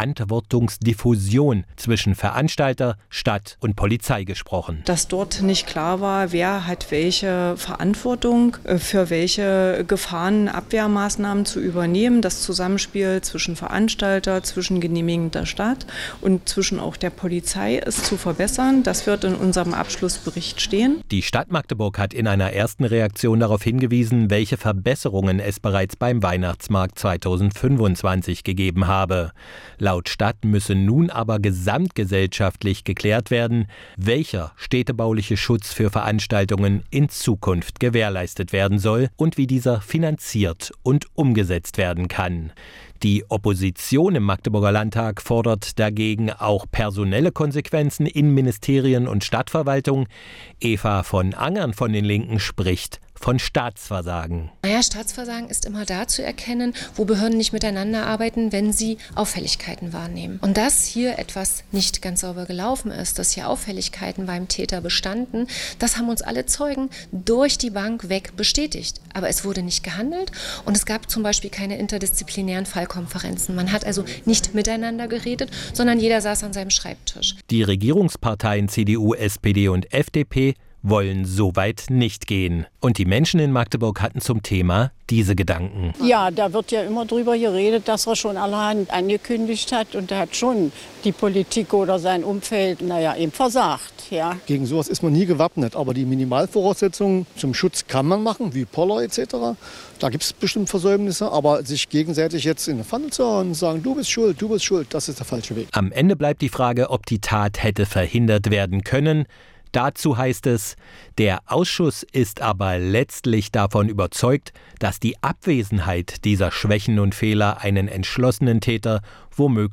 S17: Verantwortungsdiffusion zwischen Veranstalter, Stadt und Polizei gesprochen.
S19: Dass dort nicht klar war, wer hat welche Verantwortung für welche Gefahrenabwehrmaßnahmen zu übernehmen. das Zusammenspiel zwischen Veranstalter, zwischen genehmigender Stadt und zwischen auch der Polizei ist zu verbessern. Das wird in unserem Abschlussbericht stehen.
S17: Die Stadt Magdeburg hat in einer ersten Reaktion darauf hingewiesen, welche Verbesserungen es bereits beim Weihnachtsmarkt 2025 gegeben habe. Laut Stadt müsse nun aber gesamtgesellschaftlich geklärt werden, welcher städtebauliche Schutz für Veranstaltungen in Zukunft gewährleistet werden soll und wie dieser finanziert und umgesetzt werden kann. Die Opposition im Magdeburger Landtag fordert dagegen auch personelle Konsequenzen in Ministerien und Stadtverwaltung. Eva von Angern von den Linken spricht von Staatsversagen.
S3: Naja, Staatsversagen ist immer da zu erkennen, wo Behörden nicht miteinander arbeiten, wenn sie Auffälligkeiten wahrnehmen. Und dass hier etwas nicht ganz sauber gelaufen ist, dass hier Auffälligkeiten beim Täter bestanden, das haben uns alle Zeugen durch die Bank weg bestätigt. Aber es wurde nicht gehandelt und es gab zum Beispiel keine interdisziplinären Fallkonferenzen. Man hat also nicht miteinander geredet, sondern jeder saß an seinem Schreibtisch.
S17: Die Regierungsparteien CDU, SPD und FDP wollen so weit nicht gehen. Und die Menschen in Magdeburg hatten zum Thema diese Gedanken.
S4: Ja, da wird ja immer drüber geredet, dass er schon allerhand angekündigt hat und da hat schon die Politik oder sein Umfeld, eben versagt. Ja.
S20: Gegen sowas ist man nie gewappnet, aber die Minimalvoraussetzungen zum Schutz kann man machen, wie Poller etc. Da gibt es bestimmt Versäumnisse, aber sich gegenseitig jetzt in eine Pfanne zu hauen und sagen, du bist schuld, das ist der falsche Weg.
S17: Am Ende bleibt die Frage, ob die Tat hätte verhindert werden können. Dazu heißt es, der Ausschuss ist aber letztlich davon überzeugt, dass die Abwesenheit dieser Schwächen und Fehler einen entschlossenen Täter womöglich